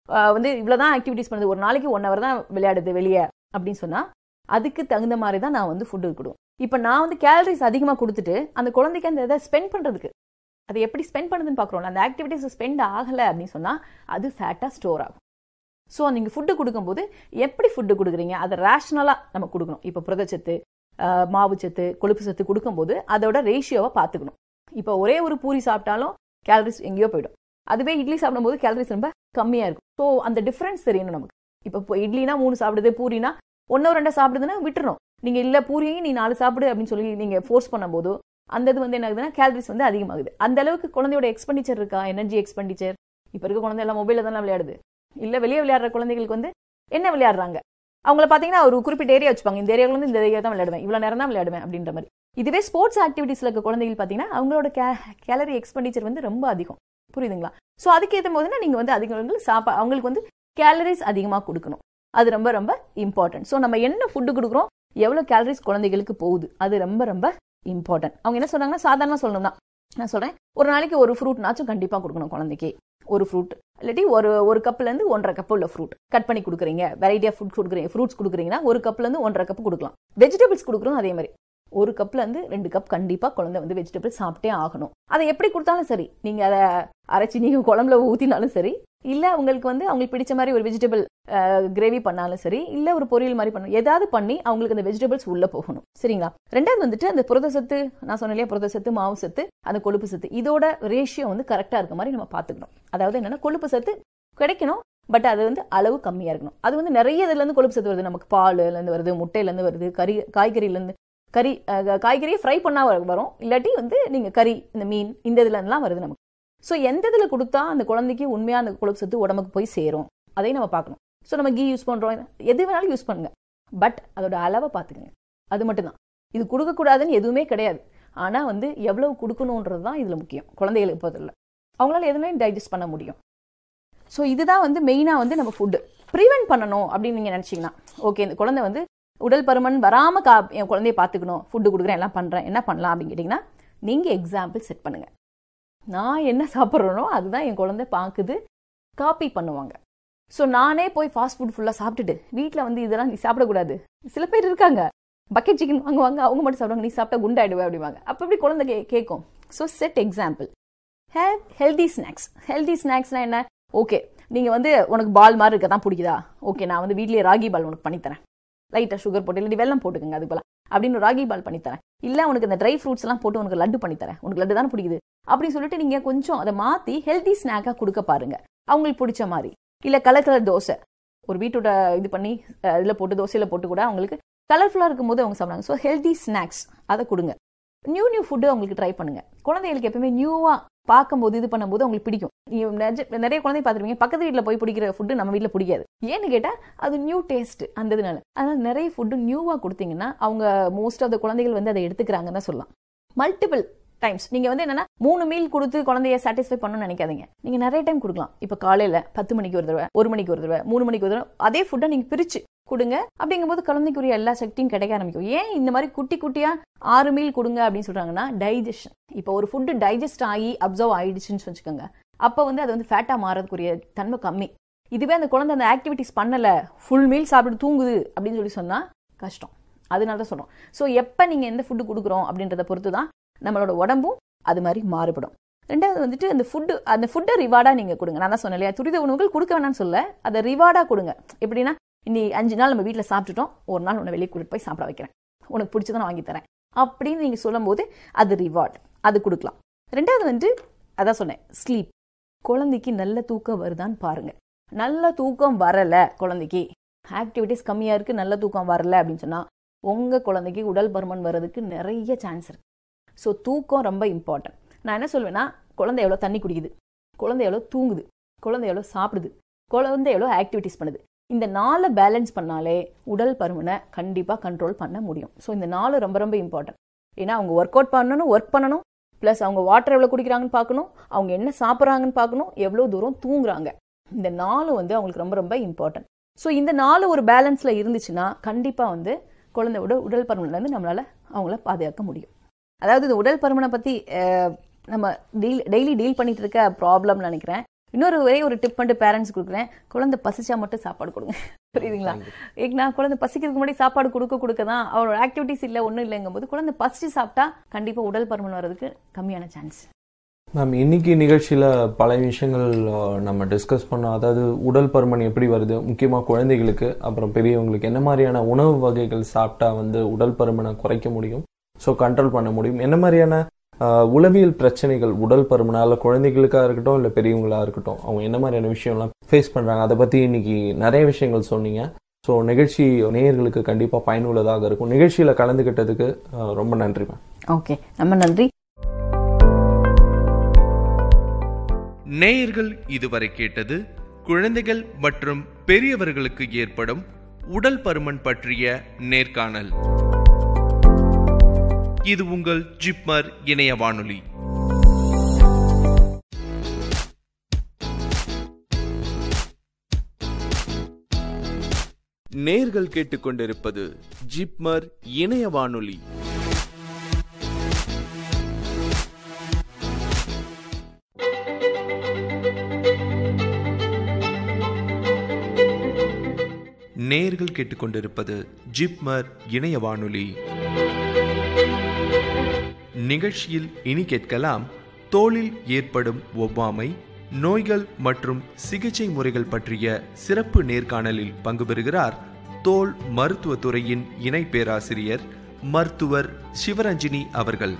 [SPEAKER 4] வந்து இவ்வளவுதான் ஆக்டிவிட்டிஸ் பண்ணுது, ஒரு நாளைக்கு 1 hour தான் விளையாடுது வெளியே அப்படின்னு சொன்னா அதுக்கு தகுந்த மாதிரி தான் நான் வந்து ஃபுட்டு கொடுக்கும். இப்ப நான் வந்து கேலரிஸ் அதிகமா கொடுத்துட்டு அந்த குழந்தைக்கு அந்த இதை ஸ்பெண்ட் பண்றதுக்கு அதை எப்படி ஸ்பெண்ட் பண்ணுதுன்னு பாக்குறோம், அந்த ஆக்டிவிட்டிஸ் ஸ்பெண்ட் ஆகல அப்படின்னு சொன்னா அது ஃபேட்டா ஸ்டோர் ஆகும். ஸோ நீங்க ஃபுட்டு கொடுக்கும்போது எப்படி ஃபுட்டு கொடுக்குறீங்க அதை ரேஷனலா நம்ம கொடுக்கணும். இப்போ புரதச்சத்து, மாவுச்சத்து, கொழுப்பு சத்து கொடுக்கும்போது அதோட ரேஷியோவை பார்த்துக்கணும். இப்போ ஒரே ஒரு பூரி சாப்பிட்டாலும் கேலரிஸ் எங்கேயோ போயிடும், அதுவே இட்லி சாப்பிடும்போது கேலரிஸ் ரொம்ப கம்மியா இருக்கும். ஸோ அந்த டிஃபரன்ஸ் தெரியணும் நமக்கு. இப்போ இட்லினா 3 சாப்பிடுது, பூரினா 1 2 சாப்பிடுதுன்னா விட்டுறணும். நீங்க இல்ல பூரியும் நீ 4 சாப்பிடு அப்படின்னு சொல்லி நீங்க ஃபோர்ஸ் பண்ணும்போது அந்த இது வந்து என்ன ஆகுதுன்னா கேலரிஸ் வந்து அதிகமாகுது. அந்த அளவுக்கு குழந்தையோட எக்ஸ்பெண்டிச்சர் இருக்கா, எனர்ஜி எக்ஸ்பெண்டிச்சர். இப்ப இருக்க குழந்தை எல்லாம் மொபைல தானே விளையாடுது. இல்ல வெளியே விளையாடுற குழந்தைகளுக்கு வந்து என்ன விளையாடுறாங்க, அவங்கள பாத்தீங்கன்னா ஒரு குறிப்பிட்ட ஏரியா வச்சுப்பாங்க, இந்த ஏரியாவில் வந்து இந்த ஏரியா தான் விளையாடுவேன், இவ்வளவு நேரம் தான் விளையாடுவேன் அப்படின்ற மாதிரி. இதுவே ஸ்போர்ட்ஸ் ஆக்டிவிட்டிஸ்ல இருக்க குழந்தைகள் பாத்தீங்கன்னா அவங்களோட கேலரி எக்ஸ்பெண்டிச்சர் வந்து ரொம்ப அதிகம். புரியுதுங்களா? ஸோ அதுக்கு ஏற்ற போதுன்னா நீங்க வந்து அவங்களுக்கு வந்து கேலரிஸ் அதிகமா கொடுக்கணும். அது ரொம்ப ரொம்ப இம்பார்ட்டன்ட். ஸோ நம்ம என்ன ஃபுட்டு கொடுக்குறோம், எவ்வளவு கேலரிஸ் குழந்தைகளுக்கு போகுது, அது ரொம்ப ரொம்ப இம்பார்ட்டன்ட். அவங்க என்ன சொல்றாங்கன்னா சாதாரணமா சொல்லணும் தான் நான் சொல்றேன், ஒரு நாளைக்கு ஒரு ஃப்ரூட்னாச்சும் கண்டிப்பா கொடுக்கணும் குழந்தைக்கு. ஒரு ஃப்ரூட் இல்லாட்டி ஒரு கப்ல இருந்து 1.5 கப் உள்ள ஃப்ரூட் கட் பண்ணி கொடுக்குறீங்க, வெரைட்டி ஆஃப் ஃப்ரூட்ஸ் கொடுக்குறீங்கன்னா ஒரு கப்ல இருந்து 1.5 கப் கொடுக்கலாம். வெஜிடபிள்ஸ் கொடுக்குறோம் அதே மாதிரி ஒரு கப்ல இருந்து 2 கப் கண்டிப்பா குழந்தை வந்து வெஜிடபிள்ஸ் சாப்பிட்டே ஆகணும். அதை எப்படி கொடுத்தாலும் சரி, நீங்க அதை அரைச்சி நீங்க குழம்புல ஊத்தினாலும் சரி, இல்ல உங்களுக்கு வந்து அவங்களுக்கு பிடிச்ச மாதிரி ஒரு வெஜிடபிள் கிரேவி பண்ணாலும் சரி, இல்ல ஒரு பொரியல் மாதிரி பண்ணணும், ஏதாவது பண்ணி அவங்களுக்கு அந்த வெஜிடபிள்ஸ் உள்ள போகணும். சரிங்களா? ரெண்டாவது வந்துட்டு அந்த புரதசத்து, நான் சொன்னேன் இல்லையா, புரதசத்து, மாவு சத்து, அந்த கொழுப்பு சத்து, இதோட ரேஷியோ வந்து கரெக்டா இருக்க மாதிரி நம்ம பாத்துக்கணும். அதாவது என்னன்னா கொழுப்பு சத்து கிடைக்கணும், பட் அது வந்து அளவு கம்மியா இருக்கணும். அது வந்து நிறைய இதுல இருந்து கொழுப்பு சத்து வருது, நமக்கு பால்ல இருந்து வருது, முட்டையில இருந்து வருது, காய்கறியில இருந்து காய்கறியை ஃப்ரை பண்ணா வரும், இல்லாட்டி வந்து நீங்க கறி, இந்த மீன், இந்த இதுல இருந்துலாம் வருது நமக்கு. ஸோ எந்த இதில் கொடுத்தா அந்த குழந்தைக்கு உண்மையா அந்த கொழுப்பு சத்து உடம்புக்கு போய் சேரும் அதையும் நம்ம பார்க்கணும். ஸோ நம்ம கீ யூஸ் பண்றோம், எது வேணாலும் யூஸ் பண்ணுங்க, பட் அதோட அளவை பார்த்துக்கங்க. அது மட்டும்தான். இது கொடுக்கக்கூடாதுன்னு எதுவுமே கிடையாது. ஆனா வந்து எவ்வளவு கொடுக்கணுன்றது தான் இதுல முக்கியம். குழந்தைகளுக்கு போதில்லை, அவங்களால எதுவுமே டைஜஸ்ட் பண்ண முடியும். ஸோ இதுதான் வந்து மெயினா வந்து நம்ம ஃபுட்டு ப்ரிவென்ட் பண்ணணும் அப்படின்னு நீங்க நினைச்சீங்கன்னா, ஓகே இந்த குழந்தை வந்து உடல் பருமன் வராம என் குழந்தைய பார்த்துக்கணும், ஃபுட்டு கொடுக்குறேன், எல்லாம் பண்றேன், என்ன பண்ணலாம் அப்படின்னு கேட்டீங்கன்னா, நீங்க எக்ஸாம்பிள் செட் பண்ணுங்க. நான் என்ன சாப்பிட்றேனோ அதுதான் என் குழந்தை பார்க்குது, காப்பி பண்ணுவாங்க. ஸோ நானே போய் ஃபாஸ்ட் ஃபுட் ஃபுல்லாக சாப்பிட்டுட்டு வீட்டில் வந்து இதெல்லாம் நீ சாப்பிடக்கூடாது, சில பேர் இருக்காங்க பக்கெட் சிக்கன் வாங்குவாங்க, அவங்க மட்டும் சாப்பிடுவாங்க, நீ சாப்பிட்டா குண்டாயிடுவே அப்படிவாங்க. அப்போ எப்படி குழந்தை கேட்கும்? So set example. Healthy snacks. Healthy ஸ்நாக்ஸ்னா என்ன? ஓகே நீங்க வந்து உனக்கு பால் மாதிரி இருக்க தான் பிடிக்குதா, ஓகே நான் வந்து வீட்லயே ராகி பால் உனக்கு பண்ணித்தரேன், லைட்டா சுகர் போட்டு இல்லாட்டி வெல்லம் போட்டுக்கங்க அது போல அப்படின்னு ராகி பால் பண்ணித்தரேன், இல்ல உனக்கு இந்த ட்ரை ஃப்ரூட்ஸ் எல்லாம் போட்டு உனக்கு லட்டு பண்ணித்தரேன், உனக்கு லட்டு தானே பிடிக்குது அப்படின்னு சொல்லிட்டு நீங்க கொஞ்சம் அதை மாத்தி ஹெல்தி ஸ்நாக்கா கொடுக்க பாருங்க, அவங்களுக்கு பிடிச்ச மாதிரி. இல்ல கலர் கலர் தோசை, ஒரு பீட்ரூட்டை இது பண்ணி இதுல போட்டு தோசையில போட்டு கூட அவங்களுக்கு கலர்ஃபுல்லா இருக்கும் போது அவங்க சாப்பிடுவாங்க. ஸோ ஹெல்தி ஸ்நாக்ஸ் அதை கொடுங்க. நியூ ஃபுட்டு அவங்களுக்கு ட்ரை பண்ணுங்க. குழந்தைகளுக்கு எப்பவுமே நியூவா பார்க்கும்போது இது பண்ணும்போது அவங்களுக்கு பிடிக்கும். நிறைய குழந்தை பார்த்துருப்பீங்க, பக்கத்து வீட்டில் போய் பிடிக்கிற ஃபுட்டு நம்ம வீட்டில் பிடிக்காது. ஏன்னு கேட்டா அது நியூ டேஸ்ட் அந்த இதனால. அதனால நிறைய ஃபுட்டு நியூவா கொடுத்தீங்கன்னா அவங்க மோஸ்ட் ஆஃப் த குழந்தைகள் வந்து அதை எடுத்துக்கிறாங்கன்னு தான் சொல்லலாம். மல்டிபிள் டைம்ஸ் நீங்க வந்து என்னன்னா 3 மீல் கொடுத்து குழந்தைய சாட்டிஸ்ஃபை பண்ணணும்னு நினைக்காதீங்க. நீங்க நிறைய டைம் கொடுக்கலாம். இப்ப காலையில 10 மணிக்கு ஒரு தடவை, 1 மணிக்கு ஒரு தடவை, 3 மணிக்கு ஒரு தடவை அதே ஃபுட்டை நீங்க பிரிச்சு கொடுங்க. அப்படிங்கும்போது குழந்தைக்குரிய எல்லா சக்தியும் கிடைக்க ஆரம்பிக்கும். ஏன் இந்த மாதிரி குட்டி குட்டியா 6 மீல் கொடுங்க அப்படின்னு சொல்றாங்கன்னா, டைஜஷன். இப்போ ஒரு ஃபுட்டு டைஜஸ்ட் ஆகி அப்சர்வ் ஆயிடுச்சுன்னு வச்சுக்கோங்க, அப்ப வந்து அது வந்து ஃபேட்டா மாறதுக்குரிய தன்மை கம்மி. இதுவே அந்த குழந்தை அந்த ஆக்டிவிட்டிஸ் பண்ணல, ஃபுல் மீல் சாப்பிட்டு தூங்குது அப்படின்னு சொல்லி சொன்னா கஷ்டம். அதனால தான் சொல்றோம். ஸோ எப்ப நீங்க எந்த ஃபுட்டு கொடுக்குறோம் அப்படின்றத பொறுத்து தான் நம்மளோட உடம்பும் அது மாதிரி மாறுபடும். ரெண்டாவது வந்துட்டு அந்த ஃபுட்டை ரிவார்டா நீங்க கொடுங்க. நான் தான் சொன்னேன் இல்லையா, துரித உணவுகள் கொடுக்க வேணாம்னு சொல்ல, அதை ரிவார்டா கொடுங்க. எப்படின்னா, இன்னைக்கு 5 நாள் நம்ம வீட்டில் சாப்பிட்டுட்டோம், ஒரு நாள் உன்னை வெளியே கூட்டிட்டு போய் சாப்பிட வைக்கிறேன், உனக்கு பிடிச்சதை நான் வாங்கி தரேன் அப்படின்னு நீங்க சொல்லும் போது அது ரிவார்ட், அது கொடுக்கலாம். ரெண்டாவது வந்து அதான் சொன்னேன், ஸ்லீப். குழந்தைக்கு நல்ல தூக்கம் வருதான்னு பாருங்க. நல்ல தூக்கம் வரல, குழந்தைக்கு ஆக்டிவிட்டிஸ் கம்மியா இருக்கு, நல்ல தூக்கம் வரல அப்படின்னு சொன்னா உங்க குழந்தைக்கு உடல் பருமன் வர்றதுக்கு நிறைய சான்ஸ் இருக்கு. ஸோ தூக்கம் ரொம்ப இம்பார்ட்டன்ட். நான் என்ன சொல்வேன்னா, குழந்தை எவ்வளோ தண்ணி குடிக்குது, குழந்தை எவ்வளோ தூங்குது, குழந்தை எவ்வளோ சாப்பிடுது, குழந்தை எவ்வளோ ஆக்டிவிட்டிஸ் பண்ணுது, இந்த 4 பேலன்ஸ் பண்ணாலே உடல் பருமனை கண்டிப்பாக கண்ட்ரோல் பண்ண முடியும். ஸோ இந்த 4 ரொம்ப ரொம்ப இம்பார்ட்டன்ட். ஏன்னா அவங்க ஒர்க் அவுட் பண்ணணும், ஒர்க் பண்ணணும், ப்ளஸ் அவங்க வாட்டர் எவ்வளோ குடிக்கிறாங்கன்னு பார்க்கணும், அவங்க என்ன சாப்பிட்றாங்கன்னு பார்க்கணும், எவ்வளோ தூரம் தூங்குறாங்க. இந்த 4 வந்து அவங்களுக்கு ரொம்ப ரொம்ப இம்பார்ட்டன்ட். ஸோ இந்த 4 ஒரு பேலன்ஸ்ல இருந்துச்சுன்னா கண்டிப்பாக வந்து குழந்தையோட உடல் பருமன்லேருந்து நம்மளால அவங்கள பாதுகாக்க முடியும். அதாவது இந்த உடல் பருமனை பத்தி நம்ம டெய்லி டீல் பண்ணிட்டு இருக்க ப்ராப்ளம்னு நினைக்கிறேன். இன்னொரு ஒரே ஒரு டிப் வந்து பேரண்ட்ஸ் கொடுக்குறேன், குழந்தை பசிச்சா மட்டும் சாப்பாடு கொடுங்க. புரியுதுங்களா? நான் குழந்தை பசிக்கிறதுக்கு முன்னாடி சாப்பாடு கொடுக்க தான் அவரோட ஆக்டிவிட்டிஸ் இல்லை ஒன்றும் இல்லைங்கும் போது குழந்தை பசிச்சு சாப்பிட்டா கண்டிப்பா உடல் பருமன் வர்றதுக்கு கம்மியான சான்ஸ்.
[SPEAKER 3] மேம், இன்னைக்கு நிகழ்ச்சியில் பல விஷயங்கள் நம்ம டிஸ்கஸ் பண்ணோம். அதாவது உடல் பருமன் எப்படி வருது, முக்கியமாக குழந்தைகளுக்கு, அப்புறம் பெரியவங்களுக்கு என்ன மாதிரியான உணவு வகைகள் சாப்பிட்டா வந்து உடல் பருமனை குறைக்க முடியும், ஸோ கண்ட்ரோல் பண்ண முடியும், என்ன மாதிரியான உளவியல் பிரச்சனைகள் உடல் பருமனால குழந்தைகளுக்காக இருக்கட்டும் இல்லை பெரியவங்களா இருக்கட்டும் அவங்க என்ன மாதிரியான விஷயம்லாம் ஃபேஸ் பண்ணுறாங்க, அதை பற்றி இன்னைக்கு நிறைய விஷயங்கள் சொன்னீங்க. ஸோ நிகழ்ச்சி நேயர்களுக்கு கண்டிப்பாக பயனுள்ளதாக இருக்கும். நிகழ்ச்சியில் கலந்துக்கிட்டதுக்கு ரொம்ப நன்றி மேம்.
[SPEAKER 4] ஓகே, ரொம்ப நன்றி.
[SPEAKER 2] நேயர்கள் இதுவரை கேட்டது குழந்தைகள் மற்றும் பெரியவர்களுக்கு ஏற்படும் உடல் பருமன் பற்றிய நேர்காணல். இது உங்கள் ஜிப்மர் இணைய வானொலி. நேயர்கள் கேட்டுக்கொண்டிருப்பது ஜிப்மர் இணைய வானொலி. நேயர்கள் கேட்டுக்கொண்டிருப்பது ஜிப்மர் இணைய வானொலி. நிகழ்ச்சியில் இனி கேட்கலாம் தோலில் ஏற்படும் ஒவ்வாமை, நோய்கள் மற்றும் சிகிச்சை முறைகள் பற்றிய சிறப்பு நேர்காணலில் பங்கு பெறுகிறார் தோல் மருத்துவத்துறையின் இணை பேராசிரியர் மருத்துவர் சிவரஞ்சினி அவர்கள்.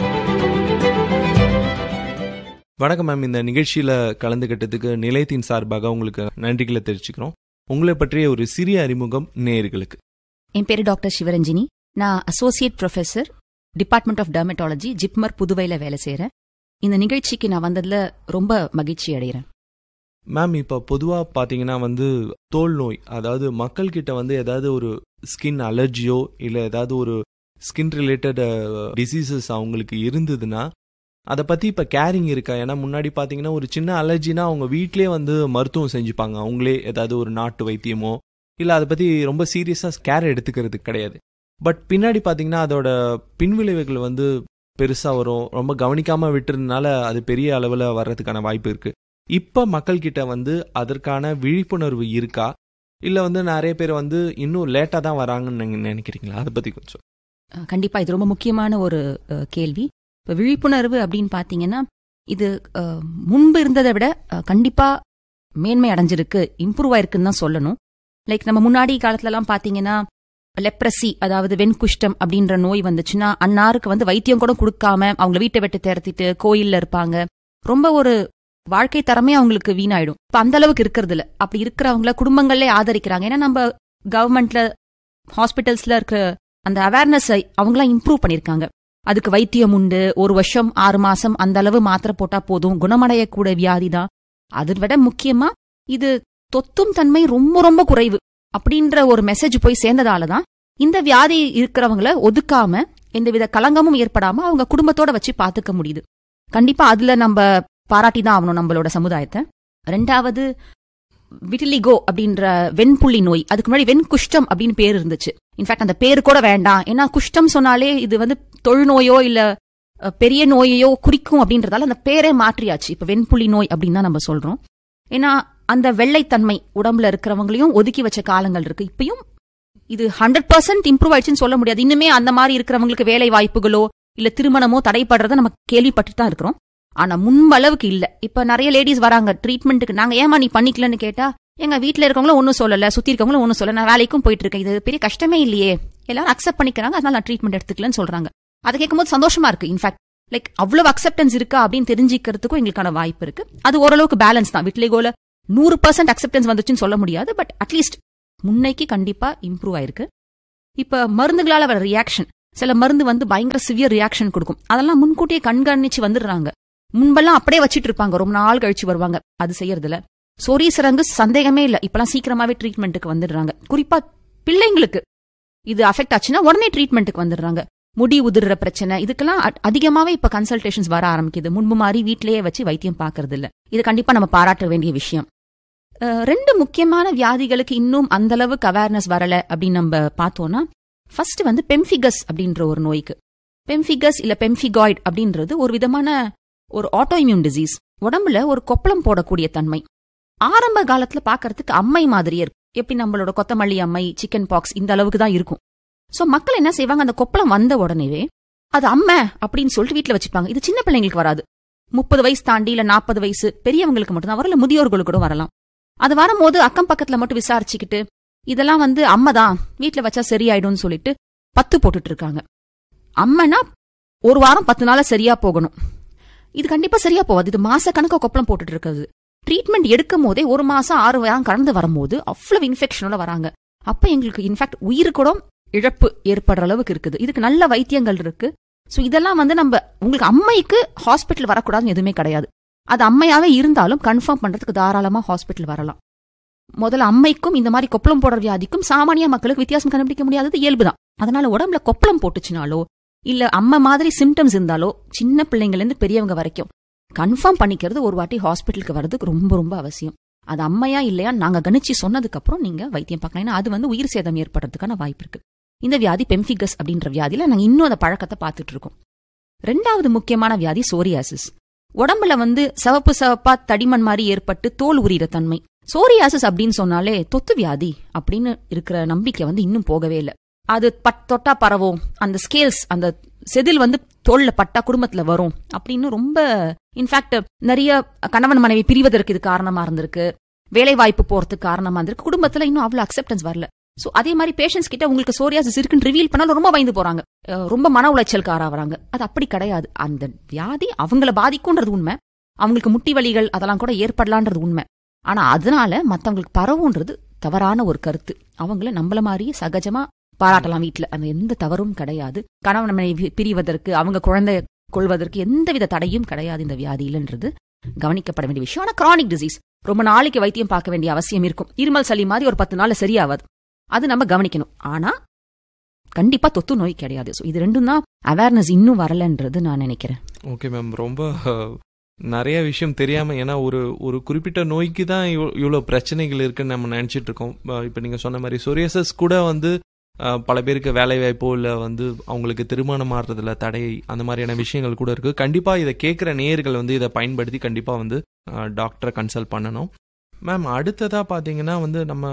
[SPEAKER 2] வணக்கம் மேம், இந்த நிகழ்ச்சியில கலந்துகிட்டதுக்கு நிலையத்தின் சார்பாக உங்களுக்கு நன்றிகளை தெரிவிச்சுக்கிறோம். உங்களை பற்றிய ஒரு சிறிய அறிமுகம் நேயர்களுக்கு.
[SPEAKER 5] என் பேரு டாக்டர் சிவரஞ்சினி. நான் associate professor, department of dermatology, JIPMER புதுவையில வேலை செய்யறேன். இந்த நிகழ்ச்சிக்கு நான் வந்ததுல ரொம்ப மகிழ்ச்சி அடைகிறேன்.
[SPEAKER 3] மேம், இப்போ பொதுவாக பார்த்தீங்கன்னா வந்து தோல் நோய், அதாவது மக்கள்கிட்ட வந்து ஏதாவது ஒரு ஸ்கின் அலர்ஜியோ இல்லை ஏதாவது ஒரு ஸ்கின் ரிலேட்டட் டிசீசஸ் அவங்களுக்கு இருந்ததுன்னா அதை பற்றி இப்போ கேரிங் இருக்கா? ஏன்னா முன்னாடி பார்த்தீங்கன்னா ஒரு சின்ன அலர்ஜினா அவங்க வீட்டிலே வந்து மருத்துவம் செஞ்சுப்பாங்க, அவங்களே ஏதாவது ஒரு நாட்டு வைத்தியமோ இல்லை அதை பற்றி ரொம்ப சீரியஸாக கேர் எடுத்துக்கிறது கிடையாது. பட் பின்னாடி பார்த்தீங்கன்னா அதோட பின்விளைவுகள் வந்து பெருசாக வரும். ரொம்ப கவனிக்காமல் விட்டுறதுனால அது பெரிய அளவில் வர்றதுக்கான வாய்ப்பு இருக்குது. இப்போ மக்கள்கிட்ட வந்து அதற்கான விழிப்புணர்வு இருக்கா, இல்லை வந்து நிறைய பேர் வந்து இன்னும் லேட்டாக தான் வராங்கன்னு நீங்கள் நினைக்கிறீங்களா? அதை பற்றி கொஞ்சம்.
[SPEAKER 5] கண்டிப்பாக இது ரொம்ப முக்கியமான ஒரு கேள்வி. இப்போ விழிப்புணர்வு அப்படின்னு பார்த்தீங்கன்னா இது முன்பு இருந்ததை விட கண்டிப்பாக மேன்மை அடைஞ்சிருக்கு, இம்ப்ரூவ் ஆயிருக்குன்னு தான் சொல்லணும். லைக் நம்ம முன்னாடி காலத்துலலாம் பார்த்தீங்கன்னா லெப்ரசி, அதாவது வெண்குஷ்டம் அப்படின்ற நோய் வந்துச்சுன்னா அன்னாருக்கு வந்து வைத்தியம் கூட கொடுக்காம அவங்க வீட்டை விட்டு திரத்திட்டு கோயில்ல இருப்பாங்க. ரொம்ப ஒரு வாழ்க்கை தரமே அவங்களுக்கு வீணாயிடும். இப்ப அந்த அளவுக்கு இருக்கிறது இல்ல. அப்படி இருக்கிறவங்கள குடும்பங்களே ஆதரிக்கிறாங்க. ஏன்னா நம்ம கவர்மெண்ட்ல ஹாஸ்பிட்டல்ஸ்ல இருக்கிற அந்த அவேர்னஸ் அவங்களாம் இம்ப்ரூவ் பண்ணிருக்காங்க. அதுக்கு வைத்தியம் உண்டு, 1 வருஷம் 6 மாசம் அந்த அளவு மாத்திரை போட்டா போதும், குணமடையக்கூட வியாதி தான். அதை விட முக்கியமா இது தொத்தும் தன்மை ரொம்ப ரொம்ப குறைவு அப்படின்ற ஒரு மெசேஜ் போய் சேர்ந்ததாலதான் இந்த வியாதி இருக்கிறவங்கள ஒதுக்காம எந்தவித கலங்கமும் ஏற்படாம அவங்க குடும்பத்தோட வச்சு பாத்துக்க முடியுது. கண்டிப்பா அதுல நம்ம பாராட்டி தான் ஆகணும் நம்மளோட சமுதாயத்தை. 2வது விட்டிலிகோ அப்படின்ற வெண்புள்ளி நோய். அதுக்கு முன்னாடி வெண்குஷ்டம் அப்படின்னு பேர் இருந்துச்சு. இன்ஃபேக்ட் அந்த பேரு கூட வேண்டாம், ஏன்னா குஷ்டம் சொன்னாலே இது வந்து தொழுநோயோ இல்ல பெரிய நோயையோ குறிக்கும் அப்படின்றதால அந்த பேரே மாற்றியாச்சு. இப்ப வெண்புள்ளி நோய் அப்படின்னு தான் நம்ம சொல்றோம். ஏன்னா அந்த வெள்ளைத்தன்மை உடம்புல இருக்கிறவங்களையும் ஒதுக்கி வச்ச காலங்கள் இருக்கு. இப்பயும் இது 100% இம்ப்ரூவ் ஆயிடுச்சுன்னு சொல்ல முடியாது. இன்னுமே அந்த மாதிரி இருக்கிறவங்களுக்கு வேலை வாய்ப்புகளோ இல்ல திருமணமோ தடைப்படுறத நம்ம கேள்விப்பட்டு தான் இருக்கிறோம். ஆனா முன்பளவுக்கு இல்ல. இப்ப நிறைய லேடிஸ் வராங்க ட்ரீட்மெண்ட்டுக்கு. நாங்க ஏமா நீ பண்ணிக்கலன்னு கேட்டா எங்க வீட்டுல இருக்கவங்களும் ஒன்னும் சொல்லல, சுத்தி இருக்கவங்களும் ஒன்னும் சொல்லல, நான் வேலைக்கும் போயிட்டு இருக்கேன், இது பெரிய கஷ்டமே இல்லையே, எல்லாரும் அக்செப்ட் பண்ணிக்கிறாங்க, அதனால நான் ட்ரீட்மெண்ட் எடுத்துக்கலன்னு சொல்றாங்க. அதை கேட்கும்போது சந்தோஷமா இருக்கு. இன்ஃபேக்ட் லைக் அவ்வளவு அக்செப்டன்ஸ் இருக்கா அப்படின்னு தெரிஞ்சுக்கிறதுக்கும் எங்களுக்கான வாய்ப்பு இருக்கு. அது ஓரளவுக்கு பேலன்ஸ் தான். விட்லிகோல 100% அக்செப்டன்ஸ் வந்துச்சுன்னு சொல்ல முடியாது, பட் அட்லீஸ்ட் முன்னைக்கு கண்டிப்பா இம்ப்ரூவ் ஆயிருக்கு. இப்ப மருந்துகளால வர ரியாக்ஷன், சில மருந்து வந்து பயங்கர சிவியர் ரியாக்ஷன் கொடுக்கும், அதெல்லாம் முன்கூட்டியே கண்காணிச்சு வந்துடுறாங்க. முன்பெல்லாம் அப்படியே வச்சிட்டு இருப்பாங்க, ரொம்ப நாள் கழிச்சு வருவாங்க. அது செய்யறதுல சொறி சிரங்கு சந்தேகமே இல்ல, இப்பெல்லாம் சீக்கிரமாவே ட்ரீட்மெண்ட்டுக்கு வந்துடுறாங்க. குறிப்பா பிள்ளைங்களுக்கு இது அஃபெக்ட் ஆச்சுன்னா உடனே ட்ரீட்மெண்ட்டுக்கு வந்துடுறாங்க. முடி உதிர்ற பிரச்சனை, இதுக்கெல்லாம் அதிகமாவே இப்ப கன்சல்டேஷன்ஸ் வர ஆரம்பிக்குது. முன்பு மாதிரி வீட்டிலேயே வச்சு வைத்தியம் பாக்குறது இல்ல. இது கண்டிப்பா நம்ம பாராட்ட வேண்டிய விஷயம். 2 முக்கியமான வியாதிகளுக்கு இன்னும் அந்த அளவுக்கு அவேர்னஸ் வரல அப்படின்னு நம்ம பார்த்தோம்னா, ஃபர்ஸ்ட் வந்து பெம்ஃபிகஸ் அப்படின்ற ஒரு நோய்க்கு. பெம்ஃபிகஸ் இல்ல பெம்ஃபிகாய்டு அப்படின்றது ஒரு விதமான ஒரு ஆட்டோ இம்யூன் டிசீஸ். உடம்புல ஒரு கொப்பளம் போடக்கூடிய தன்மை. ஆரம்ப காலத்துல பாக்கறதுக்கு அம்மை மாதிரியே இருக்கும். எப்படி நம்மளோட கொத்தமல்லி அம்மை, சிக்கன் பாக்ஸ் இந்த அளவுக்கு தான் இருக்கும். சோ மக்கள் என்ன செய்வாங்க, அந்த கொப்பளம் வந்த உடனேவே அது அம்மை அப்படின்னு சொல்லிட்டு வீட்டுல வச்சுப்பாங்க. இது சின்ன பிள்ளைங்களுக்கு வராது. 30 வயசு தாண்டி இல்ல 40 வயசு பெரியவங்களுக்கு மட்டும்தான் வரல, முதியோர்களுக்கு கூட வரலாம். அது வரும்போது அக்கம் பக்கத்துல மட்டும் விசாரிச்சுக்கிட்டு இதெல்லாம் அம்மைதான், வீட்டுல வச்சா சரியாயிடும்னு சொல்லிட்டு 10 போட்டுட்டு இருக்காங்க. அம்மைனா ஒரு வாரம் 10 நாள சரியா போகணும். இது கண்டிப்பா சரியா போகாது. இது மாச கணக்கா கொப்பளம் போட்டுட்டு இருக்கிறது. ட்ரீட்மெண்ட் எடுக்கும் போதே 1 மாசம் 6 வாரம் கடந்து வரும்போது அவ்வளவு இன்ஃபெக்ஷனோட வராங்க. அப்ப எங்களுக்கு இன்ஃபேக்ட் உயிருக்கு இழப்பு ஏற்படுற அளவுக்கு இருக்குது. இதுக்கு நல்ல வைத்தியங்கள் இருக்கு. சோ இதெல்லாம் நம்ம உங்களுக்கு அம்மைக்கு ஹாஸ்பிட்டல் வரக்கூடாதுன்னு எதுவுமே கிடையாது. அது அம்மையாவே இருந்தாலும் கன்ஃபார்ம் பண்றதுக்கு தாராளமா ஹாஸ்பிட்டல் வரலாம். முதல்ல அம்மைக்கும் இந்த மாதிரி கொப்பளம் போடுற வியாதிக்கும் சாமானிய மக்களுக்கு வித்தியாசம் கண்டுபிடிக்க முடியாதது இயல்புதான். அதனால உடம்புல கொப்பளம் போட்டுச்சுனாலோ இல்ல அம்மை மாதிரி சிம்டம்ஸ் இருந்தாலோ சின்ன பிள்ளைங்கள்ல இருந்து பெரியவங்க வரைக்கும் கன்ஃபார்ம் பண்ணிக்கிறது ஒரு வாட்டி ஹாஸ்பிட்டலுக்கு வர்றதுக்கு ரொம்ப ரொம்ப அவசியம். அது அம்மையா இல்லையா நாங்க கணிச்சு சொன்னதுக்கு அப்புறம் நீங்க வைத்தியம் பார்க்கலாம். ஏன்னா அது உயிர் சேதம் ஏற்படுறதுக்கான வாய்ப்பு இருக்கு. இந்த வியாதி பெம்ஃபிகஸ் அப்படின்ற வியாதியில நாங்க இன்னும் அந்த பழக்கத்தை பார்த்துட்டு இருக்கோம். 2வது முக்கியமான வியாதி சோரியாசிஸ். உடம்புல சிவப்பு சிவப்பா தடிமண் மாதிரி ஏற்பட்டு தோல் உரியிற தன்மை. சோரியாசிஸ் அப்படின்னு சொன்னாலே தொத்து வியாதி அப்படின்னு இருக்கிற நம்பிக்கை இன்னும் போகவே இல்லை. அது தொட்டா பரவும், அந்த ஸ்கேல்ஸ் அந்த செதில் தோல்ல பட்டா குடும்பத்துல வரும் அப்படின்னு ரொம்ப இன்ஃபேக்ட் நிறைய கணவன் மனைவி பிரிவதற்கு இது காரணமா இருந்திருக்கு. வேலை வாய்ப்பு போறதுக்கு காரணமா இருந்திருக்கு. குடும்பத்துல இன்னும் அவ்வளவு அக்செப்டன்ஸ் வரல. சோ அதே மாதிரி பேஷன்ஸ் கிட்ட உங்களுக்கு சோரியாசிஸ் இருக்குன்னு ரிவீல் பண்ணாலும் ரொம்ப பயந்து போறாங்க, ரொம்ப மன உளைச்சலுக்கு ஆறாவறாங்க. அது அப்படி கிடையாது. அந்த வியாதி அவங்கள பாதிக்கும்ன்றது உண்மை, அவங்களுக்கு முட்டி வலிகள் அதெல்லாம் கூட ஏற்படலான்றது உண்மை. ஆனா அதனால மத்தவங்களுக்கு பரவுன்றது தவறான ஒரு கருத்து. அவங்கள நம்மள மாதிரியே சகஜமா பாராட்டலாம் வீட்டுல, அந்த எந்த தவறும் கிடையாது. கணவன் மனைவி பிரிவதற்கு, அவங்க குழந்தை கொள்வதற்கு எந்தவித தடையும் கிடையாது இந்த வியாதியிலன்றது கவனிக்கப்பட வேண்டிய விஷயம். ஆனா கிரானிக் டிசீஸ் ரொம்ப நாளைக்கு வைத்தியம் பார்க்க வேண்டிய அவசியம் இருக்கும். இருமல் சளி மாதிரி ஒரு 10 நாள்ல சரியாவாது, அது நம்ம கவனிக்கணும். ஆனா கண்டிப்பா தொத்து நோய் கிடையாது. இது ரெண்டும் தான் அவேர்னஸ் இன்னும் வரலன்றது நான் நினைக்கிறேன்.
[SPEAKER 2] ஓகே மேம், ரொம்ப நிறைய விஷயம் தெரியாம, ஏன்னா ஒரு குறிப்பிட்ட நோய்க்கு தான் இவ்வளவு பிரச்சனைகள் இருக்குன்னு நம்ம நினைச்சிட்டு இருக்கோம். இப்ப நீங்க சொன்ன மாதிரி சொரியாசிஸ் கூட பல பேருக்கு வேலை வாய்ப்போ இல்ல அவங்களுக்கு திருமணம் ஆடுறதுல தடை, அந்த மாதிரியான விஷயங்கள் கூட இருக்கு. கண்டிப்பா இதை கேட்கிற நேயர்கள் இதை பயன்படுத்தி கண்டிப்பா டாக்டரை கன்சல்ட் பண்ணணும். மேம், அடுத்ததா பாத்தீங்கன்னா நம்ம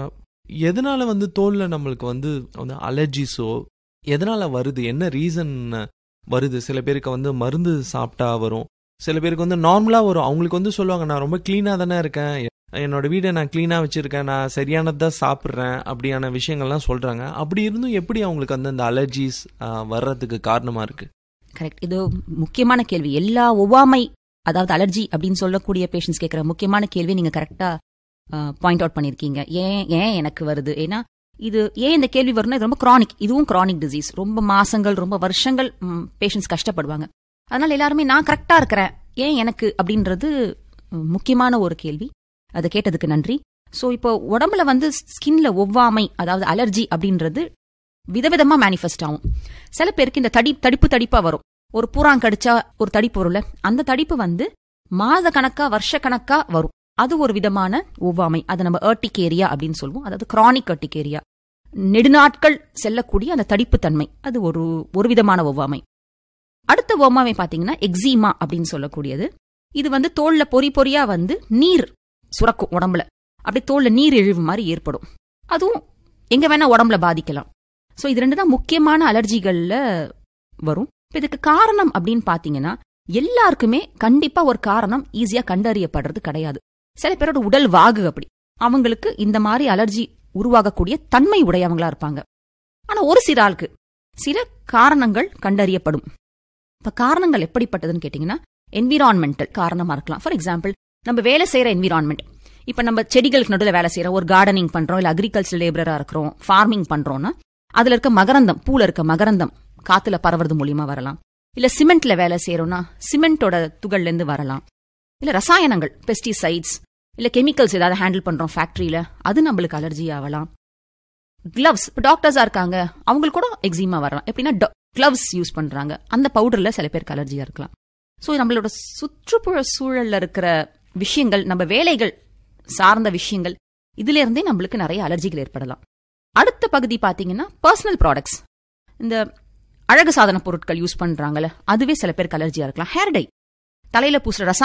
[SPEAKER 2] எதனால தோல்ல நம்மளுக்கு அலர்ஜிஸோ எதனால வருது, என்ன ரீசன் வருது? சில பேருக்கு மருந்து சாப்பிட்டா வரும், சில பேருக்கு நார்மலா வரும். அவங்களுக்கு சொல்லுவாங்க, நான் ரொம்ப கிளீனா தானே இருக்கேன், என்னோட வீடை நான் கிளீனா வச்சிருக்கேன், நான் சரியானதான் சாப்பிட்றேன், அப்படியான விஷயங்கள்லாம் சொல்றாங்க. அப்படி இருந்தும் எப்படி அவங்களுக்கு அந்த அலர்ஜிஸ் வர்றதுக்கு காரணமா இருக்கு?
[SPEAKER 5] கரெக்ட், இது முக்கியமான கேள்வி. எல்லா ஒவ்வாமை அதாவது அலர்ஜி அப்படின்னு சொல்லக்கூடிய பேஷண்ட்ஸ் கேட்கிற முக்கியமான கேள்வி நீங்க கரெக்டா பாயிண்ட் அவுட் பண்ணிருக்கீங்க. ஏன் எனக்கு வருது? ஏன்னா இது ஏன் இந்த கேள்வி வரும்னா இது ரொம்ப கிரானிக், இதுவும் கிரானிக் டிசீஸ். ரொம்ப மாசங்கள் ரொம்ப வருஷங்கள் பேஷண்ட்ஸ் கஷ்டப்படுவாங்க. அதனால எல்லாருமே நான் கரெக்டா இருக்கிறேன், ஏன் எனக்கு அப்படின்றது முக்கியமான ஒரு கேள்வி. அதை கேட்டதுக்கு நன்றி. சோ இப்போ உடம்புல ஸ்கின்ல ஒவ்வாமை அதாவது அலர்ஜி அப்படின்றது விதவிதமா மேனிஃபெஸ்ட் ஆகும். சில பேருக்கு இந்த தடிப்பா வரும். ஒரு பூரான் கடிச்சா ஒரு தடிப்பு வரும்ல, அந்த தடிப்பு மாத கணக்கா வருஷ கணக்கா வரும். அது ஒரு விதமான ஒவ்வாமை. அதை நம்ம ஏர்டிகேரியா அப்படின்னு சொல்லுவோம். அதாவது கிரானிக் ஏர்டிகேரியா, நெடுநாட்கள் செல்லக்கூடிய அந்த தடிப்பு தன்மை, அது ஒரு விதமான ஒவ்வாமை. அடுத்த ஒவ்வாமை பாத்தீங்கன்னா எக்ஸிமா அப்படின்னு சொல்லக்கூடியது. இது தோல்ல பொறியா நீர் சுரக்கும் உடம்புல, அப்படி தோல்ல நீர் இழிவு மாதிரி ஏற்படும். அதுவும் எங்க வேணா உடம்புல பாதிக்கலாம். சோ இது 2 தான் முக்கியமான அலர்ஜிகள்ல வரும். இதுக்கு காரணம் அப்படின்னு பாத்தீங்கன்னா எல்லாருக்குமே கண்டிப்பா ஒரு காரணம் ஈஸியா கண்டறியப்படுறது கிடையாது. சில பேரோட உடல் வாகு அப்படி, அவங்களுக்கு இந்த மாதிரி அலர்ஜி உருவாகக்கூடிய தன்மை உடையவங்களா இருப்பாங்க. ஆனா ஒரு சில ஆளுக்கு சில காரணங்கள் கண்டறியப்படும். இப்ப காரணங்கள் எப்படிப்பட்டதுன்னு கேட்டீங்கன்னா என்விரான்மெண்டல் காரணமா இருக்கலாம். ஃபார் எக்ஸாம்பிள், நம்ம வேலை செய்யற என்விரான்மெண்ட், இப்ப நம்ம செடிகளுக்கு நடுவில் வேலை செய்யறோம், ஒரு கார்டனிங் பண்றோம், இல்ல அக்ரிகல்ச்சர் லேபரா இருக்கிறோம், ஃபார்மிங் பண்றோம்னா அதுல இருக்க மகரந்தம், பூல இருக்க மகரந்தம் காத்துல பரவுறது மூலியமா வரலாம். இல்ல சிமெண்ட்ல வேலை செய்யறோம்னா சிமெண்டோட துகள்ல இருந்து வரலாம். இல்ல ரசாயனங்கள், பெஸ்டிசைட்ஸ் இல்ல கெமிக்கல்ஸ் ஏதாவது ஹேண்டில் பண்றோம் ஃபேக்டரியில, அது நம்மளுக்கு அலர்ஜி ஆகலாம். கிளவ்ஸ், இப்ப டாக்டர்ஸா இருக்காங்க, அவங்களுக்கு கூட எக்ஸிமா வரலாம். எப்படின்னா கிளவ்ஸ் யூஸ் பண்றாங்க, அந்த பவுடர்ல சில பேருக்கு அலர்ஜியா இருக்கலாம். சோ நம்மளோட சுற்றுப்புற சூழல்ல இருக்கிற விஷயங்கள், நம்ம வேலைகள் சார்ந்த விஷயங்கள், இதுல இருந்தே நம்மளுக்கு நிறைய அலர்ஜிகள் ஏற்படலாம். அடுத்த பகுதி பாத்தீங்கன்னா பர்சனல் ப்ராடக்ட்ஸ், இந்த அழகு சாதன பொருட்கள் யூஸ் பண்றாங்கல்ல, அதுவே சில பேருக்கு அலர்ஜியா இருக்கலாம். ஹேர் டை, தலையில பூசுற ரசாயனம்,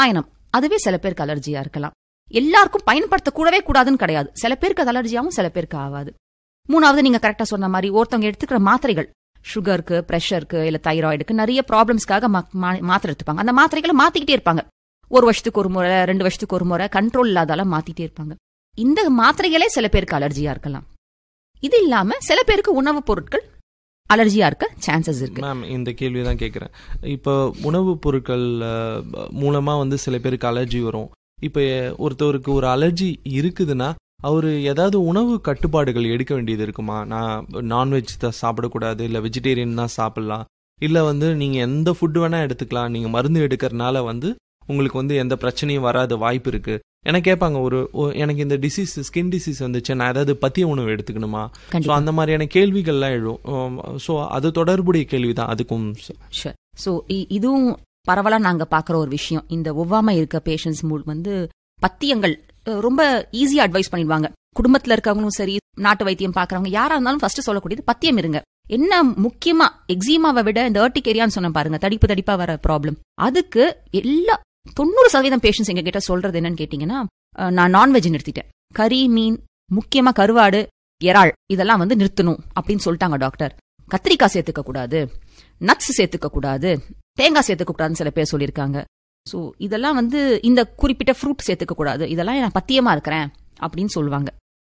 [SPEAKER 5] அதுவே சில பேருக்கு அலர்ஜியா இருக்கலாம். எல்லாருக்கும் பயன்படுத்த கூடவே கூடாதுன்னு கிடையாது. சில பேருக்கு அது அலர்ஜியாவும் சில பேருக்கு ஆகாது. மூணாவது, நீங்க கரெக்டா சொன்ன மாதிரி ஒருத்தவங்க எடுத்துக்கிற மாத்திரைகள், சுகருக்கு, பிரஷருக்கு, இல்ல தைராய்டுக்கு நிறைய ப்ராப்ளம்ஸ்க்காக மாத்திரை எடுத்துப்பாங்க. அந்த மாத்திரைகளை மாத்திக்கிட்டே இருப்பாங்க. 1 வருஷத்துக்கு ஒரு முறை, 2 வருஷத்துக்கு ஒரு முறை, கண்ட்ரோல் இல்லாதால மாத்திட்டே இருப்பாங்க. இந்த மாத்திரைகளே சில பேருக்கு அலர்ஜியா இருக்கலாம். இது இல்லாம சில பேருக்கு உணவுப் பொருட்கள் அலர்ஜியா இருக்க சான்சஸ் இருக்கு.
[SPEAKER 2] மேம், இந்த கேள்விதான் கேட்கிறேன். இப்போ உணவுப் பொருட்கள் மூலமா சில பேருக்கு அலர்ஜி வரும். இப்போ ஒருத்தவருக்கு ஒரு அலர்ஜி இருக்குதுன்னா அவரு ஏதாவது உணவு கட்டுப்பாடுகள் எடுக்க வேண்டியது இருக்குமா? நான் நான்வெஜ் தான் சாப்பிடக்கூடாது, இல்லை வெஜிடேரியன் தான் சாப்பிடலாம், இல்லை நீங்கள் எந்த ஃபுட்டு வேணால் எடுத்துக்கலாம், நீங்கள் மருந்து எடுக்கிறதுனால உங்களுக்கு எந்த பிரச்சனையும் வராத வாய்ப்பு இருக்கு. எனக்கு கேட்பாங்க, எனக்கு இந்த டிசீஸ், ஸ்கின் டிசீஸ் வந்துச்சு, நான் ஏதாவது பத்திய உணவு எடுத்துக்கணுமா? ஸோ அந்த மாதிரியான கேள்விகள்லாம் எழும். ஸோ அது தொடர்புடைய கேள்விதான் அதுக்கும்.
[SPEAKER 5] ஸோ இதுவும் பரவலா நாங்க பாக்குற ஒரு விஷயம். இந்த ஒவ்வாமை இருக்க பேஷண்ட்ஸ் பத்தியங்கள் ரொம்ப ஈஸியா அட்வைஸ் பண்ணிடுவாங்க. குடும்பத்துல இருக்கவங்களும் சரி, நாட்டு வைத்தியம் பாக்குறவங்க யாரா இருந்தாலும் ஃபர்ஸ்ட் சொல்லக்கூடியது பத்தியம் இருங்க. என்ன முக்கியமா எக்ஸிமாவை விட இந்த ஏர்டிகேரியான்னு சொன்ன பாருங்க, தடிப்பா வர ப்ராப்ளம், அதுக்கு எல்லா 90% பேஷண்ட்ஸ் எங்க கிட்ட சொல்றது என்னன்னு கேட்டீங்கன்னா, நான் நான்வெஜ் நிறுத்திட்டேன், கறி, மீன், முக்கியமா கருவாடு, இறால் இதெல்லாம் நிறுத்தணும் அப்படின்னு சொல்லிட்டாங்க டாக்டர். கத்திரிக்காய் சேர்த்துக்க கூடாது, நட்ஸ் சேர்த்துக்க கூடாது, தேங்காய் சேர்த்துக்க கூடாதுன்னு சில பேர் சொல்லியிருக்காங்க. ஸோ இதெல்லாம் இந்த குறிப்பிட்ட ஃப்ரூட் சேர்த்துக்க கூடாது, இதெல்லாம் நான் பத்தியமா இருக்கிறேன் அப்படின்னு சொல்லுவாங்க.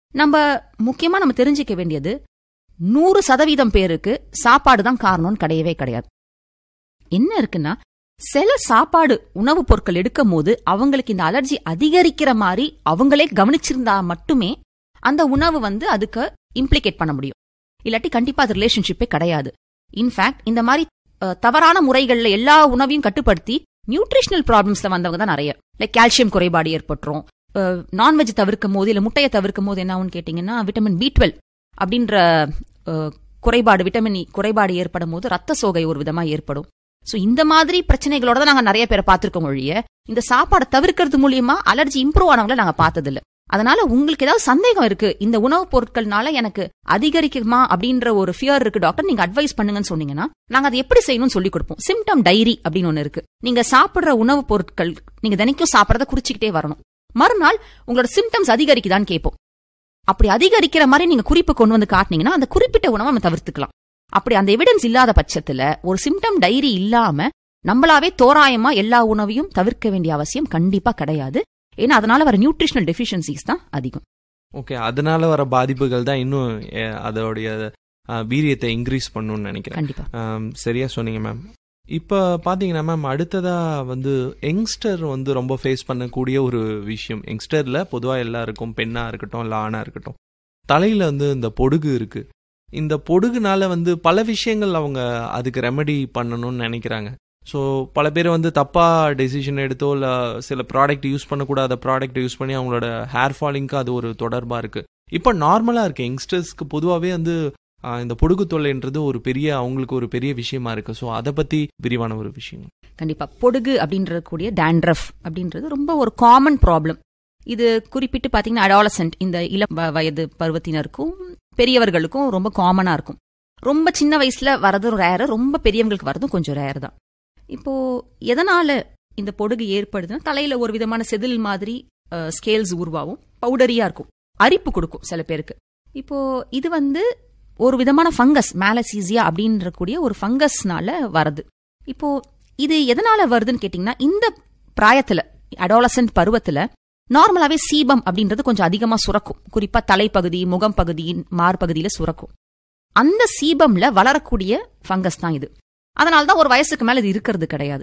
[SPEAKER 5] நம்ம தெரிஞ்சுக்க வேண்டியது 100% பேருக்கு சாப்பாடு தான் காரணம்னு கிடையவே கிடையாது. என்ன இருக்குன்னா, சில சாப்பாடு உணவுப் பொருட்கள் எடுக்கும் போது அவங்களுக்கு இந்த அலர்ஜி அதிகரிக்கிற மாதிரி அவங்களே கவனிச்சிருந்தா மட்டுமே அந்த உணவு அதுக்கு இம்ப்ளிகேட் பண்ண முடியும். இல்லாட்டி கண்டிப்பா அது ரிலேஷன்ஷிப்பே கிடையாது. இன்ஃபேக்ட் இந்த மாதிரி தவறான முறைகள்ல எல்லா உணவையும் கட்டுப்படுத்தி நியூட்ரிஷனல் ப்ராப்ளம்ஸ்ல வந்தவங்க தான் நிறைய. லைக் கால்சியம் குறைபாடு ஏற்பட்டுரும். நான்வெஜ் தவிர்க்கும் போது, இல்ல முட்டையை தவிர்க்கும் போது என்ன ஆகும்னு கேட்டீங்கன்னா, விட்டமின் B12 அப்படின்ற குறைபாடு, விட்டமின் குறைபாடு ஏற்படும் போது ரத்த சோகை ஒரு விதமா ஏற்படும். சோ இந்த மாதிரி பிரச்சனைகளோட தான் நாங்க நிறைய பேரை பார்த்திருக்கோம் ஒழிய, இந்த சாப்பாடை தவிர்க்கிறது மூலியமா அலர்ஜி இம்ப்ரூவ் ஆனவங்களை நாங்க பார்த்தது இல்ல. அதனால உங்களுக்கு ஏதாவது சந்தேகம் இருக்கு, இந்த உணவுப் பொருட்கள்னால எனக்கு அதிகரிக்குமா அப்படின்ற ஒரு ஃபியர் இருக்கு டாக்டர், நீங்க அட்வைஸ் பண்ணுங்கன்னு சொன்னீங்கன்னா நாங்க அதை எப்படி செய்யணும்னு சொல்லி கொடுப்போம். சிம்டம் டைரி அப்படின்னு ஒண்ணு இருக்கு. நீங்க சாப்பிடுற உணவுப் பொருட்கள் நீங்க தினைக்கும் சாப்பிடறத குறிச்சுக்கிட்டே வரணும். மறுநாள் உங்களோட சிம்டம்ஸ் அதிகரிக்குதான்னு கேட்போம். அப்படி அதிகரிக்கிற மாதிரி நீங்க குறிப்பு கொண்டு காட்டினீங்கன்னா அந்த குறிப்பிட்ட உணவை நம்ம தவிர்த்துக்கலாம். அப்படி அந்த எவிடன்ஸ் இல்லாத பட்சத்துல, ஒரு சிம்டம் டைரி இல்லாம நம்மளாவே தோராயமா எல்லா உணவையும் தவிர்க்க வேண்டிய அவசியம் கண்டிப்பா கிடையாது. ஏன்னா அதனால வர நியூட்ரிஷனல் டெஃபிஷியன்சிஸ் தான் அதிகம்.
[SPEAKER 2] ஓகே, அதனால வர பாதிப்புகள் தான் இன்னும் அதோடைய வீரியத்தை இன்க்ரீஸ் பண்ணணும்னு நினைக்கிறேன்.
[SPEAKER 5] கண்டிப்பா
[SPEAKER 2] சரியா சொன்னீங்க மேம். இப்போ பார்த்தீங்கன்னா மேம், அடுத்ததா யங்ஸ்டர் ரொம்ப ஃபேஸ் பண்ணக்கூடிய ஒரு விஷயம். யங்ஸ்டர்ல பொதுவாக எல்லாருக்கும், பெண்ணா இருக்கட்டும் இல்லை ஆணா இருக்கட்டும், தலையில இந்த பொடுகு இருக்கு. இந்த பொடுகுனால பல விஷயங்கள் அவங்க அதுக்கு ரெமெடி பண்ணணும்னு நினைக்கிறாங்க. ஸோ பல பேர் தப்பா டெசிஷன் எடுத்தோ இல்லை சில ப்ராடக்ட் யூஸ் பண்ணக்கூடாத ப்ராடக்ட் யூஸ் பண்ணி அவங்களோட ஹேர் ஃபாலிங்க்கு அது ஒரு தொடர்பாக இருக்கு. இப்போ நார்மலாக இருக்கு யங்ஸ்டர்ஸ்க்கு பொதுவாகவே இந்த பொடுகு தொல்லைன்றது அவங்களுக்கு ஒரு பெரிய விஷயமா இருக்கு. ஸோ அதை பத்தி விரிவான ஒரு விஷயம்.
[SPEAKER 5] கண்டிப்பா பொடுகு அப்படின்றது கூடிய டேண்ட்ரஃப் அப்படின்றது ரொம்ப ஒரு காமன் ப்ராப்ளம். இது குறிப்பிட்டு பாத்தீங்கன்னா அடாலசென்ட், இந்த இளம் வயது பருவத்தினருக்கும் பெரியவர்களுக்கும் ரொம்ப காமனா இருக்கும். ரொம்ப சின்ன வயசுல வரதும் ரேர், ரொம்ப பெரியவங்களுக்கு வரதும் கொஞ்சம் ரேர் தான். இப்போ எதனால இந்த பொடுகு ஏற்படுதுன்னா, தலையில ஒரு விதமான செதில் மாதிரி ஸ்கேல்ஸ் உருவாகும், பவுடரியா இருக்கும், அரிப்பு கொடுக்கும் சில பேருக்கு. இப்போ இது ஒரு விதமான ஃபங்கஸ், மேலசீசியா அப்படின்ற கூடிய ஒரு ஃபங்கஸ்னால வருது. இப்போ இது எதனால வருதுன்னு கேட்டீங்கன்னா, இந்த பிராயத்துல அடாலசென்ட் பருவத்துல நார்மலாவே சீபம் அப்படின்றது கொஞ்சம் அதிகமா சுரக்கும். குறிப்பா தலைப்பகுதி, முகம் பகுதி, மார்பகுதியில சுரக்கும். அந்த சீபம்ல வளரக்கூடிய ஃபங்கஸ் தான் இது. அதனால்தான் ஒரு வயசுக்கு மேல இது இருக்கிறது கிடையாது.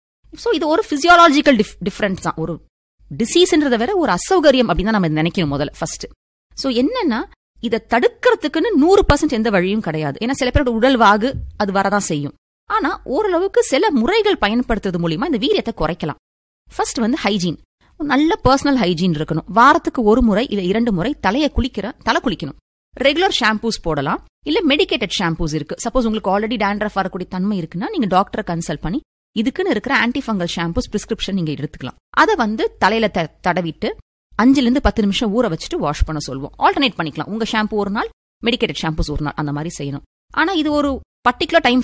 [SPEAKER 5] சோ இது ஒரு பிசியாலஜிக்கல் டிஃபரன்ஸ் தான். ஒரு டிசீஸ்ன்றத வேற ஒரு அசௌகரியம் அப்படின்னு தான் நம்ம நினைக்கணும் முதல்ல ஃபர்ஸ்ட். சோ என்னன்னா, இதை தடுக்கிறதுக்குன்னு 100% எந்த வழியும் கிடையாது. ஏன்னா சில பேரோட உடல் வாகு அது வரதான் செய்யும். ஆனா ஓரளவுக்கு சில முறைகள் பயன்படுத்துறது மூலியமா இந்த வீரியத்தை குறைக்கலாம். ஃபர்ஸ்ட் ஹைஜீன், நல்ல பர்சனல் ஹைஜீன் இருக்கணும். வாரத்துக்கு 1 முறை இல்ல 2 முறை தலை குளிக்கணும். ரெகுலர் ஷாம்பூஸ் போடலாம், இல்ல மெடிக்கேட்டட் ஷாம்பூஸ் இருக்கு. சப்போஸ் உங்களுக்கு ஆல்ரெடி டேண்ட்ரஃப் வரக்கூடிய தன்மை இருக்குன்னா நீங்க டாக்டரை கன்சல்ட் பண்ணி இதுக்குன்னு இருக்கிற ஆன்டி ஃபங்கல் ஷாம்பூஸ் பிரிஸ்கிரிப்ஷன் நீங்க எடுத்துக்கலாம். அதை தலையில தடவிட்டு 5 to 10 நிமிஷம் ஊற வச்சுட்டு வாஷ் பண்ண சொல்லுவோம். ஆல்டர்னேட் பண்ணிக்கலாம். உங்க ஷாம்பு ஒரு நாள், மெடிக்கேட்டட் ஷாம்பூஸ் ஒரு நாள், அந்த மாதிரி செய்யணும். ஆனா இது ஒரு பர்டிகுலர் டைம் ஃப்ரேம்,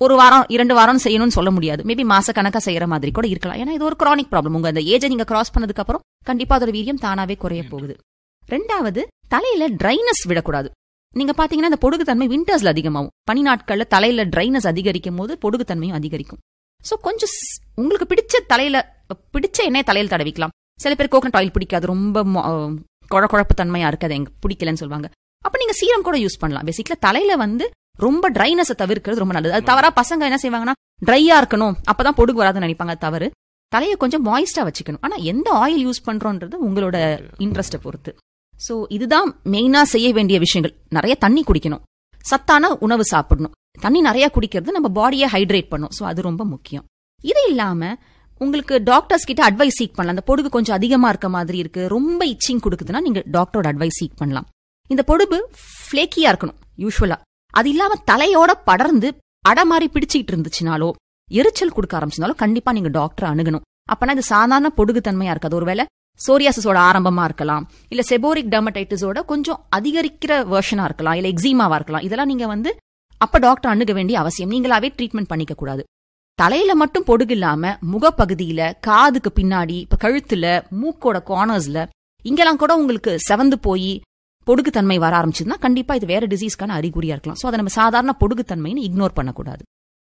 [SPEAKER 5] 1 வாரம் 2 வாரம் செய்யணும்னு சொல்ல முடியாது. மேபி மாசக்கணக்கா செய்யற மாதிரி கூட இருக்கலாம். ஏன்னா இது ஒரு கிரானிக் ப்ராப்ளம். உங்க அந்த ஏஜை நீங்க கிராஸ் பண்ணதுக்கு அப்புறம் கண்டிப்பா அதோட வீரியம் தானாவே குறைய போகுது. 2வது, தலையில ட்ரைனஸ் விடக்கூடாது. நீங்க பாத்தீங்கன்னா இந்த பொடுகுத்தன்மை விண்டர்ஸ்ல அதிகமாகும். பனி நாட்கள்ல தலையில ட்ரைனஸ் அதிகரிக்கும் போது பொடுகுத்தன்மையும் அதிகரிக்கும். சோ கொஞ்சம் உங்களுக்கு பிடிச்ச எண்ணெய் தலையில தடவிக்கலாம். சில பேர் கோகனட் ஆயில் பிடிக்காது, ரொம்ப குழப்பு தன்மையா இருக்காது, எங்க பிடிக்கலன்னு சொல்லுவாங்க. அப்ப நீங்க சீரம் கூட யூஸ் பண்ணலாம். பேசிக்கலா தலையில வந்து ரொம்ப ட்ரைனஸை தவிர்க்கிறது ரொம்ப நல்லது. அது தவறா பசங்க என்ன செய்வாங்கன்னா ட்ரையா இருக்கணும் அப்பதான் பொடுகு வராதுன்னு நினைப்பாங்க. தவறு. தலையை கொஞ்சம் மாய்ஸ்டா வச்சுக்கணும். ஆனா எந்த ஆயில் யூஸ் பண்றோன்றது உங்களோட இன்ட்ரெஸ்ட பொறுத்து. சோ இதுதான் மெயினா செய்ய வேண்டிய விஷயங்கள். நிறைய தண்ணி குடிக்கணும், சத்தான உணவு சாப்பிடணும். தண்ணி நிறைய குடிக்கிறது நம்ம பாடியை ஹைட்ரேட் பண்ணும். சோ அது ரொம்ப முக்கியம். இது இல்லாம உங்களுக்கு டாக்டர்ஸ் கிட்ட அட்வைஸ் சீக் பண்ணலாம். அந்த பொடுகு கொஞ்சம் அதிகமா இருக்க மாதிரி இருக்கு, ரொம்ப இச்சிங் கொடுக்குதுன்னா நீங்க டாக்டரோட அட்வைஸ் சீக் பண்ணலாம். இந்த பொடுகு ஃபிளேக்கியா இருக்கணும் யூஸ்வலா. அது இல்லாம தலையோட படர்ந்து அடை மாதிரி பிடிச்சிட்டு இருந்துச்சுனாலோ எரிச்சல் கொடுக்க ஆரம்பிச்சிருந்தாலும் கண்டிப்பா நீங்க டாக்டரை அணுகணும். அப்பனா இது சாதாரண பொடுகு தன்மையா இருக்காது. ஒருவேளை சோரியாசிஸோட ஆரம்பமா இருக்கலாம், இல்ல செபோரிக் டெர்மடைட்டிஸோட கொஞ்சம் அதிகரிக்கிற வெர்ஷனா இருக்கலாம், இல்ல எக்ஸிமாவா இருக்கலாம். இதெல்லாம் நீங்க வந்து அப்ப டாக்டர் அணுக வேண்டிய அவசியம். நீங்களாவே ட்ரீட்மெண்ட் பண்ணிக்க கூடாது. தலையில மட்டும் பொடுகு இல்லாம முகப்பகுதியில, காதுக்கு பின்னாடி, இப்ப கழுத்துல, மூக்கோட கார்னர்ஸ்ல இங்கெல்லாம் கூட உங்களுக்கு செவந்து போய் பொடுகுத்தன்மை வர ஆரம்பிச்சதுன்னா கண்டிப்பா இது வேற டிசீஸ்க்கான அறிகுறியா இருக்கலாம். சோ அதை நம்ம சாதாரண பொடுகுத்தன்மைன்னு இக்னோர் பண்ணக்கூடாது.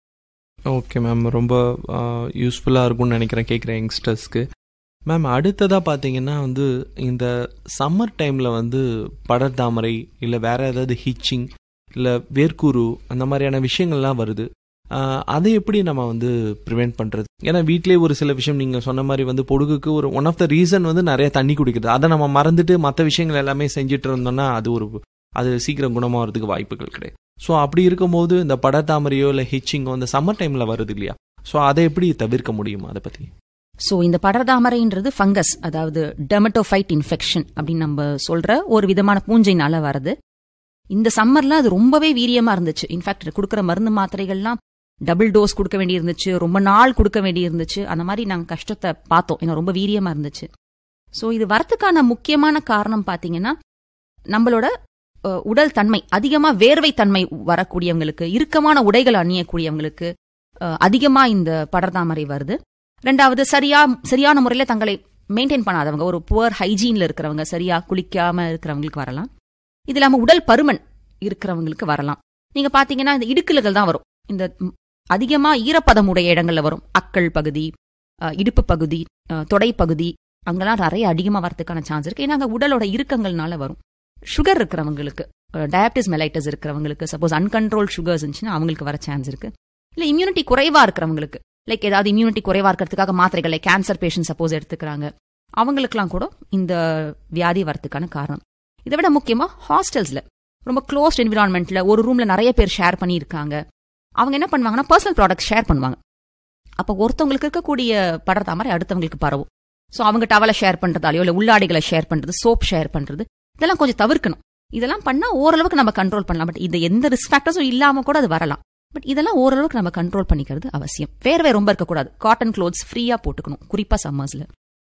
[SPEAKER 2] ஓகே மேம், ரொம்ப யூஸ்ஃபுல்லாக இருக்கும்னு நினைக்கிறேன் கேட்குற யங்ஸ்டர்ஸ்க்கு. மேம், அடுத்ததாக பார்த்தீங்கன்னா வந்து இந்த சம்மர் டைமில் வந்து படர்தாமரை இல்லை வேற ஏதாவது ஹிச்சிங் இல்லை வேர்க்கூரு அந்த மாதிரியான விஷயங்கள்லாம் வருது. அதை எப்படி நம்ம வந்து ப்ரிவெண்ட் பண்ணுறது? ஏன்னா வீட்டிலே ஒரு சில விஷயம் நீங்கள் சொன்ன மாதிரி வந்து பொடுகுக்கு ஒரு ஒன் ஆஃப் த ரீசன் வந்து நிறைய தண்ணி குடிக்கிறது. அதை நம்ம மறந்துட்டு மற்ற விஷயங்கள் எல்லாமே செஞ்சுட்டு இருந்தோம்னா அது சீக்கிரம் குணமாகிறதுக்கு வாய்ப்புகள் கிடையாது. ஸோ அப்படி இருக்கும்போது இந்த படர்தாமரையோ இல்லை ஹிச்சிங்கோ இந்த சம்மர் டைமில் வருது இல்லையா? ஸோ அதை எப்படி தவிர்க்க முடியுமா? அதை பற்றி.
[SPEAKER 5] ஸோ இந்த படர்தாமரைன்றது ஃபங்கஸ், அதாவது டெர்மட்டோஃபைட் இன்ஃபெக்ஷன் அப்படின்னு நம்ம சொல்ற ஒரு விதமான பூஞ்சைனால வருது. இந்த சம்மர்ல அது ரொம்பவே வீரியமா இருந்துச்சு. இன்ஃபேக்ட் கொடுக்குற மருந்து மாத்திரைகள்லாம் டபுள் டோஸ் கொடுக்க வேண்டி இருந்துச்சு, ரொம்ப நாள் கொடுக்க வேண்டி இருந்துச்சு. அந்த மாதிரி நாங்கள் கஷ்டத்தை பார்த்தோம். ஏன்னா ரொம்ப வீரியமா இருந்துச்சு. ஸோ இது வரத்துக்கான முக்கியமான காரணம் பார்த்தீங்கன்னா நம்மளோட உடல் தன்மை, அதிகமா வேர்வை தன்மை வரக்கூடியவங்களுக்கு, இறுக்கமான உடைகள் அணியக்கூடியவங்களுக்கு அதிகமா இந்த படர்தாமரை வருது. 2வது, சரியான முறையில தங்களை மெயின்டைன் பண்ணாதவங்க, ஒரு புவர் ஹைஜீன்ல இருக்கிறவங்க, சரியா குளிக்காம இருக்கிறவங்களுக்கு வரலாம். இது இல்லாம உடல் பருமன் இருக்கிறவங்களுக்கு வரலாம். நீங்க பாத்தீங்கன்னா இந்த இடுக்குகள் தான் வரும். இந்த அதிகமா ஈரப்பதம் உடைய இடங்கள்ல வரும். அக்கள் பகுதி, இடுப்பு பகுதி, தொடை பகுதி, அங்கெல்லாம் நிறைய அதிகமா வரதுக்கான சான்ஸ் இருக்கு. ஏன்னா அங்க உடலோட இறுக்கங்கள்னால வரும். சுகர் இருக்கிறவங்களுக்கு, டயபிட்டிஸ் மெலைட்டஸ் இருக்கிறவங்களுக்கு, சப்போஸ் அன்கண்ட்ரோல் சுகர்ஸ் இருந்துச்சுன்னா அவங்களுக்கு வர சான்ஸ் இருக்கு. இல்ல இம்யூனிட்டி குறைவா இருக்கிறவங்களுக்கு, லைக் ஏதாவது இம்யூனிட்டி குறைவா இருக்கிறதுக்காக மாத்திரைகள், லைக் கேன்சர் பேஷண்ட் சப்போஸ் எடுத்துக்கிறாங்க, அவங்களுக்குலாம் கூட இந்த வியாதி வரதுக்கான காரணம். இதை விட முக்கியமா ஹாஸ்டல்ஸ்ல ரொம்ப க்ளோஸ்ட் என்விரான்மெண்ட்ல ஒரு ரூம்ல நிறைய பேர் ஷேர் பண்ணி இருக்காங்க. அவங்க என்ன பண்ணுவாங்கன்னா பர்சனல் ப்ராடக்ட் ஷேர் பண்ணுவாங்க. அப்ப ஒருத்தவங்களுக்கு இருக்கக்கூடிய படர்தாமரை அடுத்தவங்களுக்கு பரவும். ஸோ அவங்க டவலை ஷேர் பண்றதாலையோ இல்லை உள்ளாடைகளை ஷேர் பண்றது, சோப் ஷேர் பண்றது, இதெல்லாம் கொஞ்சம் தவிர்க்கணும். இதெல்லாம் பண்ணா ஓரளவுக்கு நம்ம கண்ட்ரோல் பண்ணலாம். பட் இது எந்த ரிஸ்க் ஃபேக்டர்ஸும் இல்லாம கூட அது வரலாம். பட் இதெல்லாம் ஓரளவுக்கு நம்ம கண்ட்ரோல் பண்ணிக்கிறது அவசியம். வேர்வை ரொம்ப இருக்கக்கூடாது. காட்டன் க்ளோத்ஸ் ஃப்ரீயா போட்டுக்கணும், குறிப்பா சம்மர்ஸ்ல.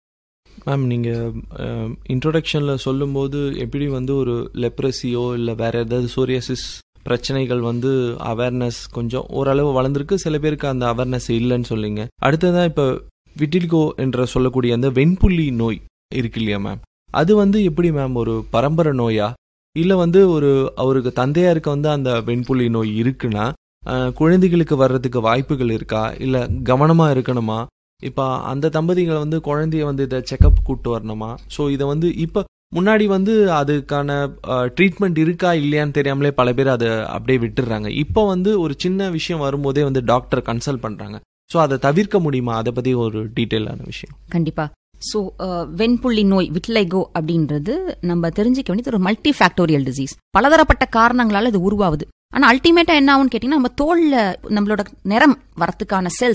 [SPEAKER 2] மேம், நீங்கள் இன்ட்ரோடக்ஷனில் சொல்லும்போது எப்படி வந்து ஒரு லெப்ரஸியோ இல்லை வேற ஏதாவது சோரியாசிஸ் பிரச்சனைகள் வந்து அவேர்னஸ் கொஞ்சம் ஓரளவு வளர்ந்துருக்கு, சில பேருக்கு அந்த அவேர்னஸ் இல்லைன்னு சொல்லிங்க. அடுத்ததான் இப்போ விட்டில்கோ என்ற சொல்லக்கூடிய அந்த வெண்புள்ளி நோய் இருக்கு இல்லையா மேம், அது வந்து எப்படி மேம் ஒரு பரம்பரை நோயா இல்லை வந்து அவருக்கு தந்தையாருக்கு வந்து அந்த வெண்புள்ளி நோய் இருக்குன்னா குழந்தைகளுக்கு வர்றதுக்கு வாய்ப்புகள் இருக்கா, இல்லை கவனமாக இருக்கணுமா? இப்போ அந்த தம்பதிகளை வந்து குழந்தைய வந்து இதை செக்அப் கூப்பிட்டு வரணுமா? ஸோ இதை வந்து இப்போ முன்னாடி வந்து அதுக்கான ட்ரீட்மெண்ட் இருக்கா இல்லையான்னு தெரியாமலே பல பேர் அதை அப்படியே விட்டுடுறாங்க. இப்போ வந்து ஒரு சின்ன விஷயம் வரும்போதே வந்து டாக்டர் கன்சல்ட் பண்ணுறாங்க. ஸோ அதை தவிர்க்க முடியுமா? அதை பற்றி ஒரு டீட்டெயிலான விஷயம்.
[SPEAKER 5] கண்டிப்பா. ஸோ வெண்புள்ளி நோய், விட்லைகோ அப்படின்றது நம்ம தெரிஞ்சுக்க வேண்டியது ஒரு மல்டி ஃபேக்டோரியல் டிசீஸ். பலதரப்பட்ட காரணங்களால இது உருவாகுது. ஆனா அல்டிமேட்டா என்ன ஆகும்னு கேட்டீங்கன்னா நம்ம தோல்ல நம்மளோட நிறம் வரத்துக்கான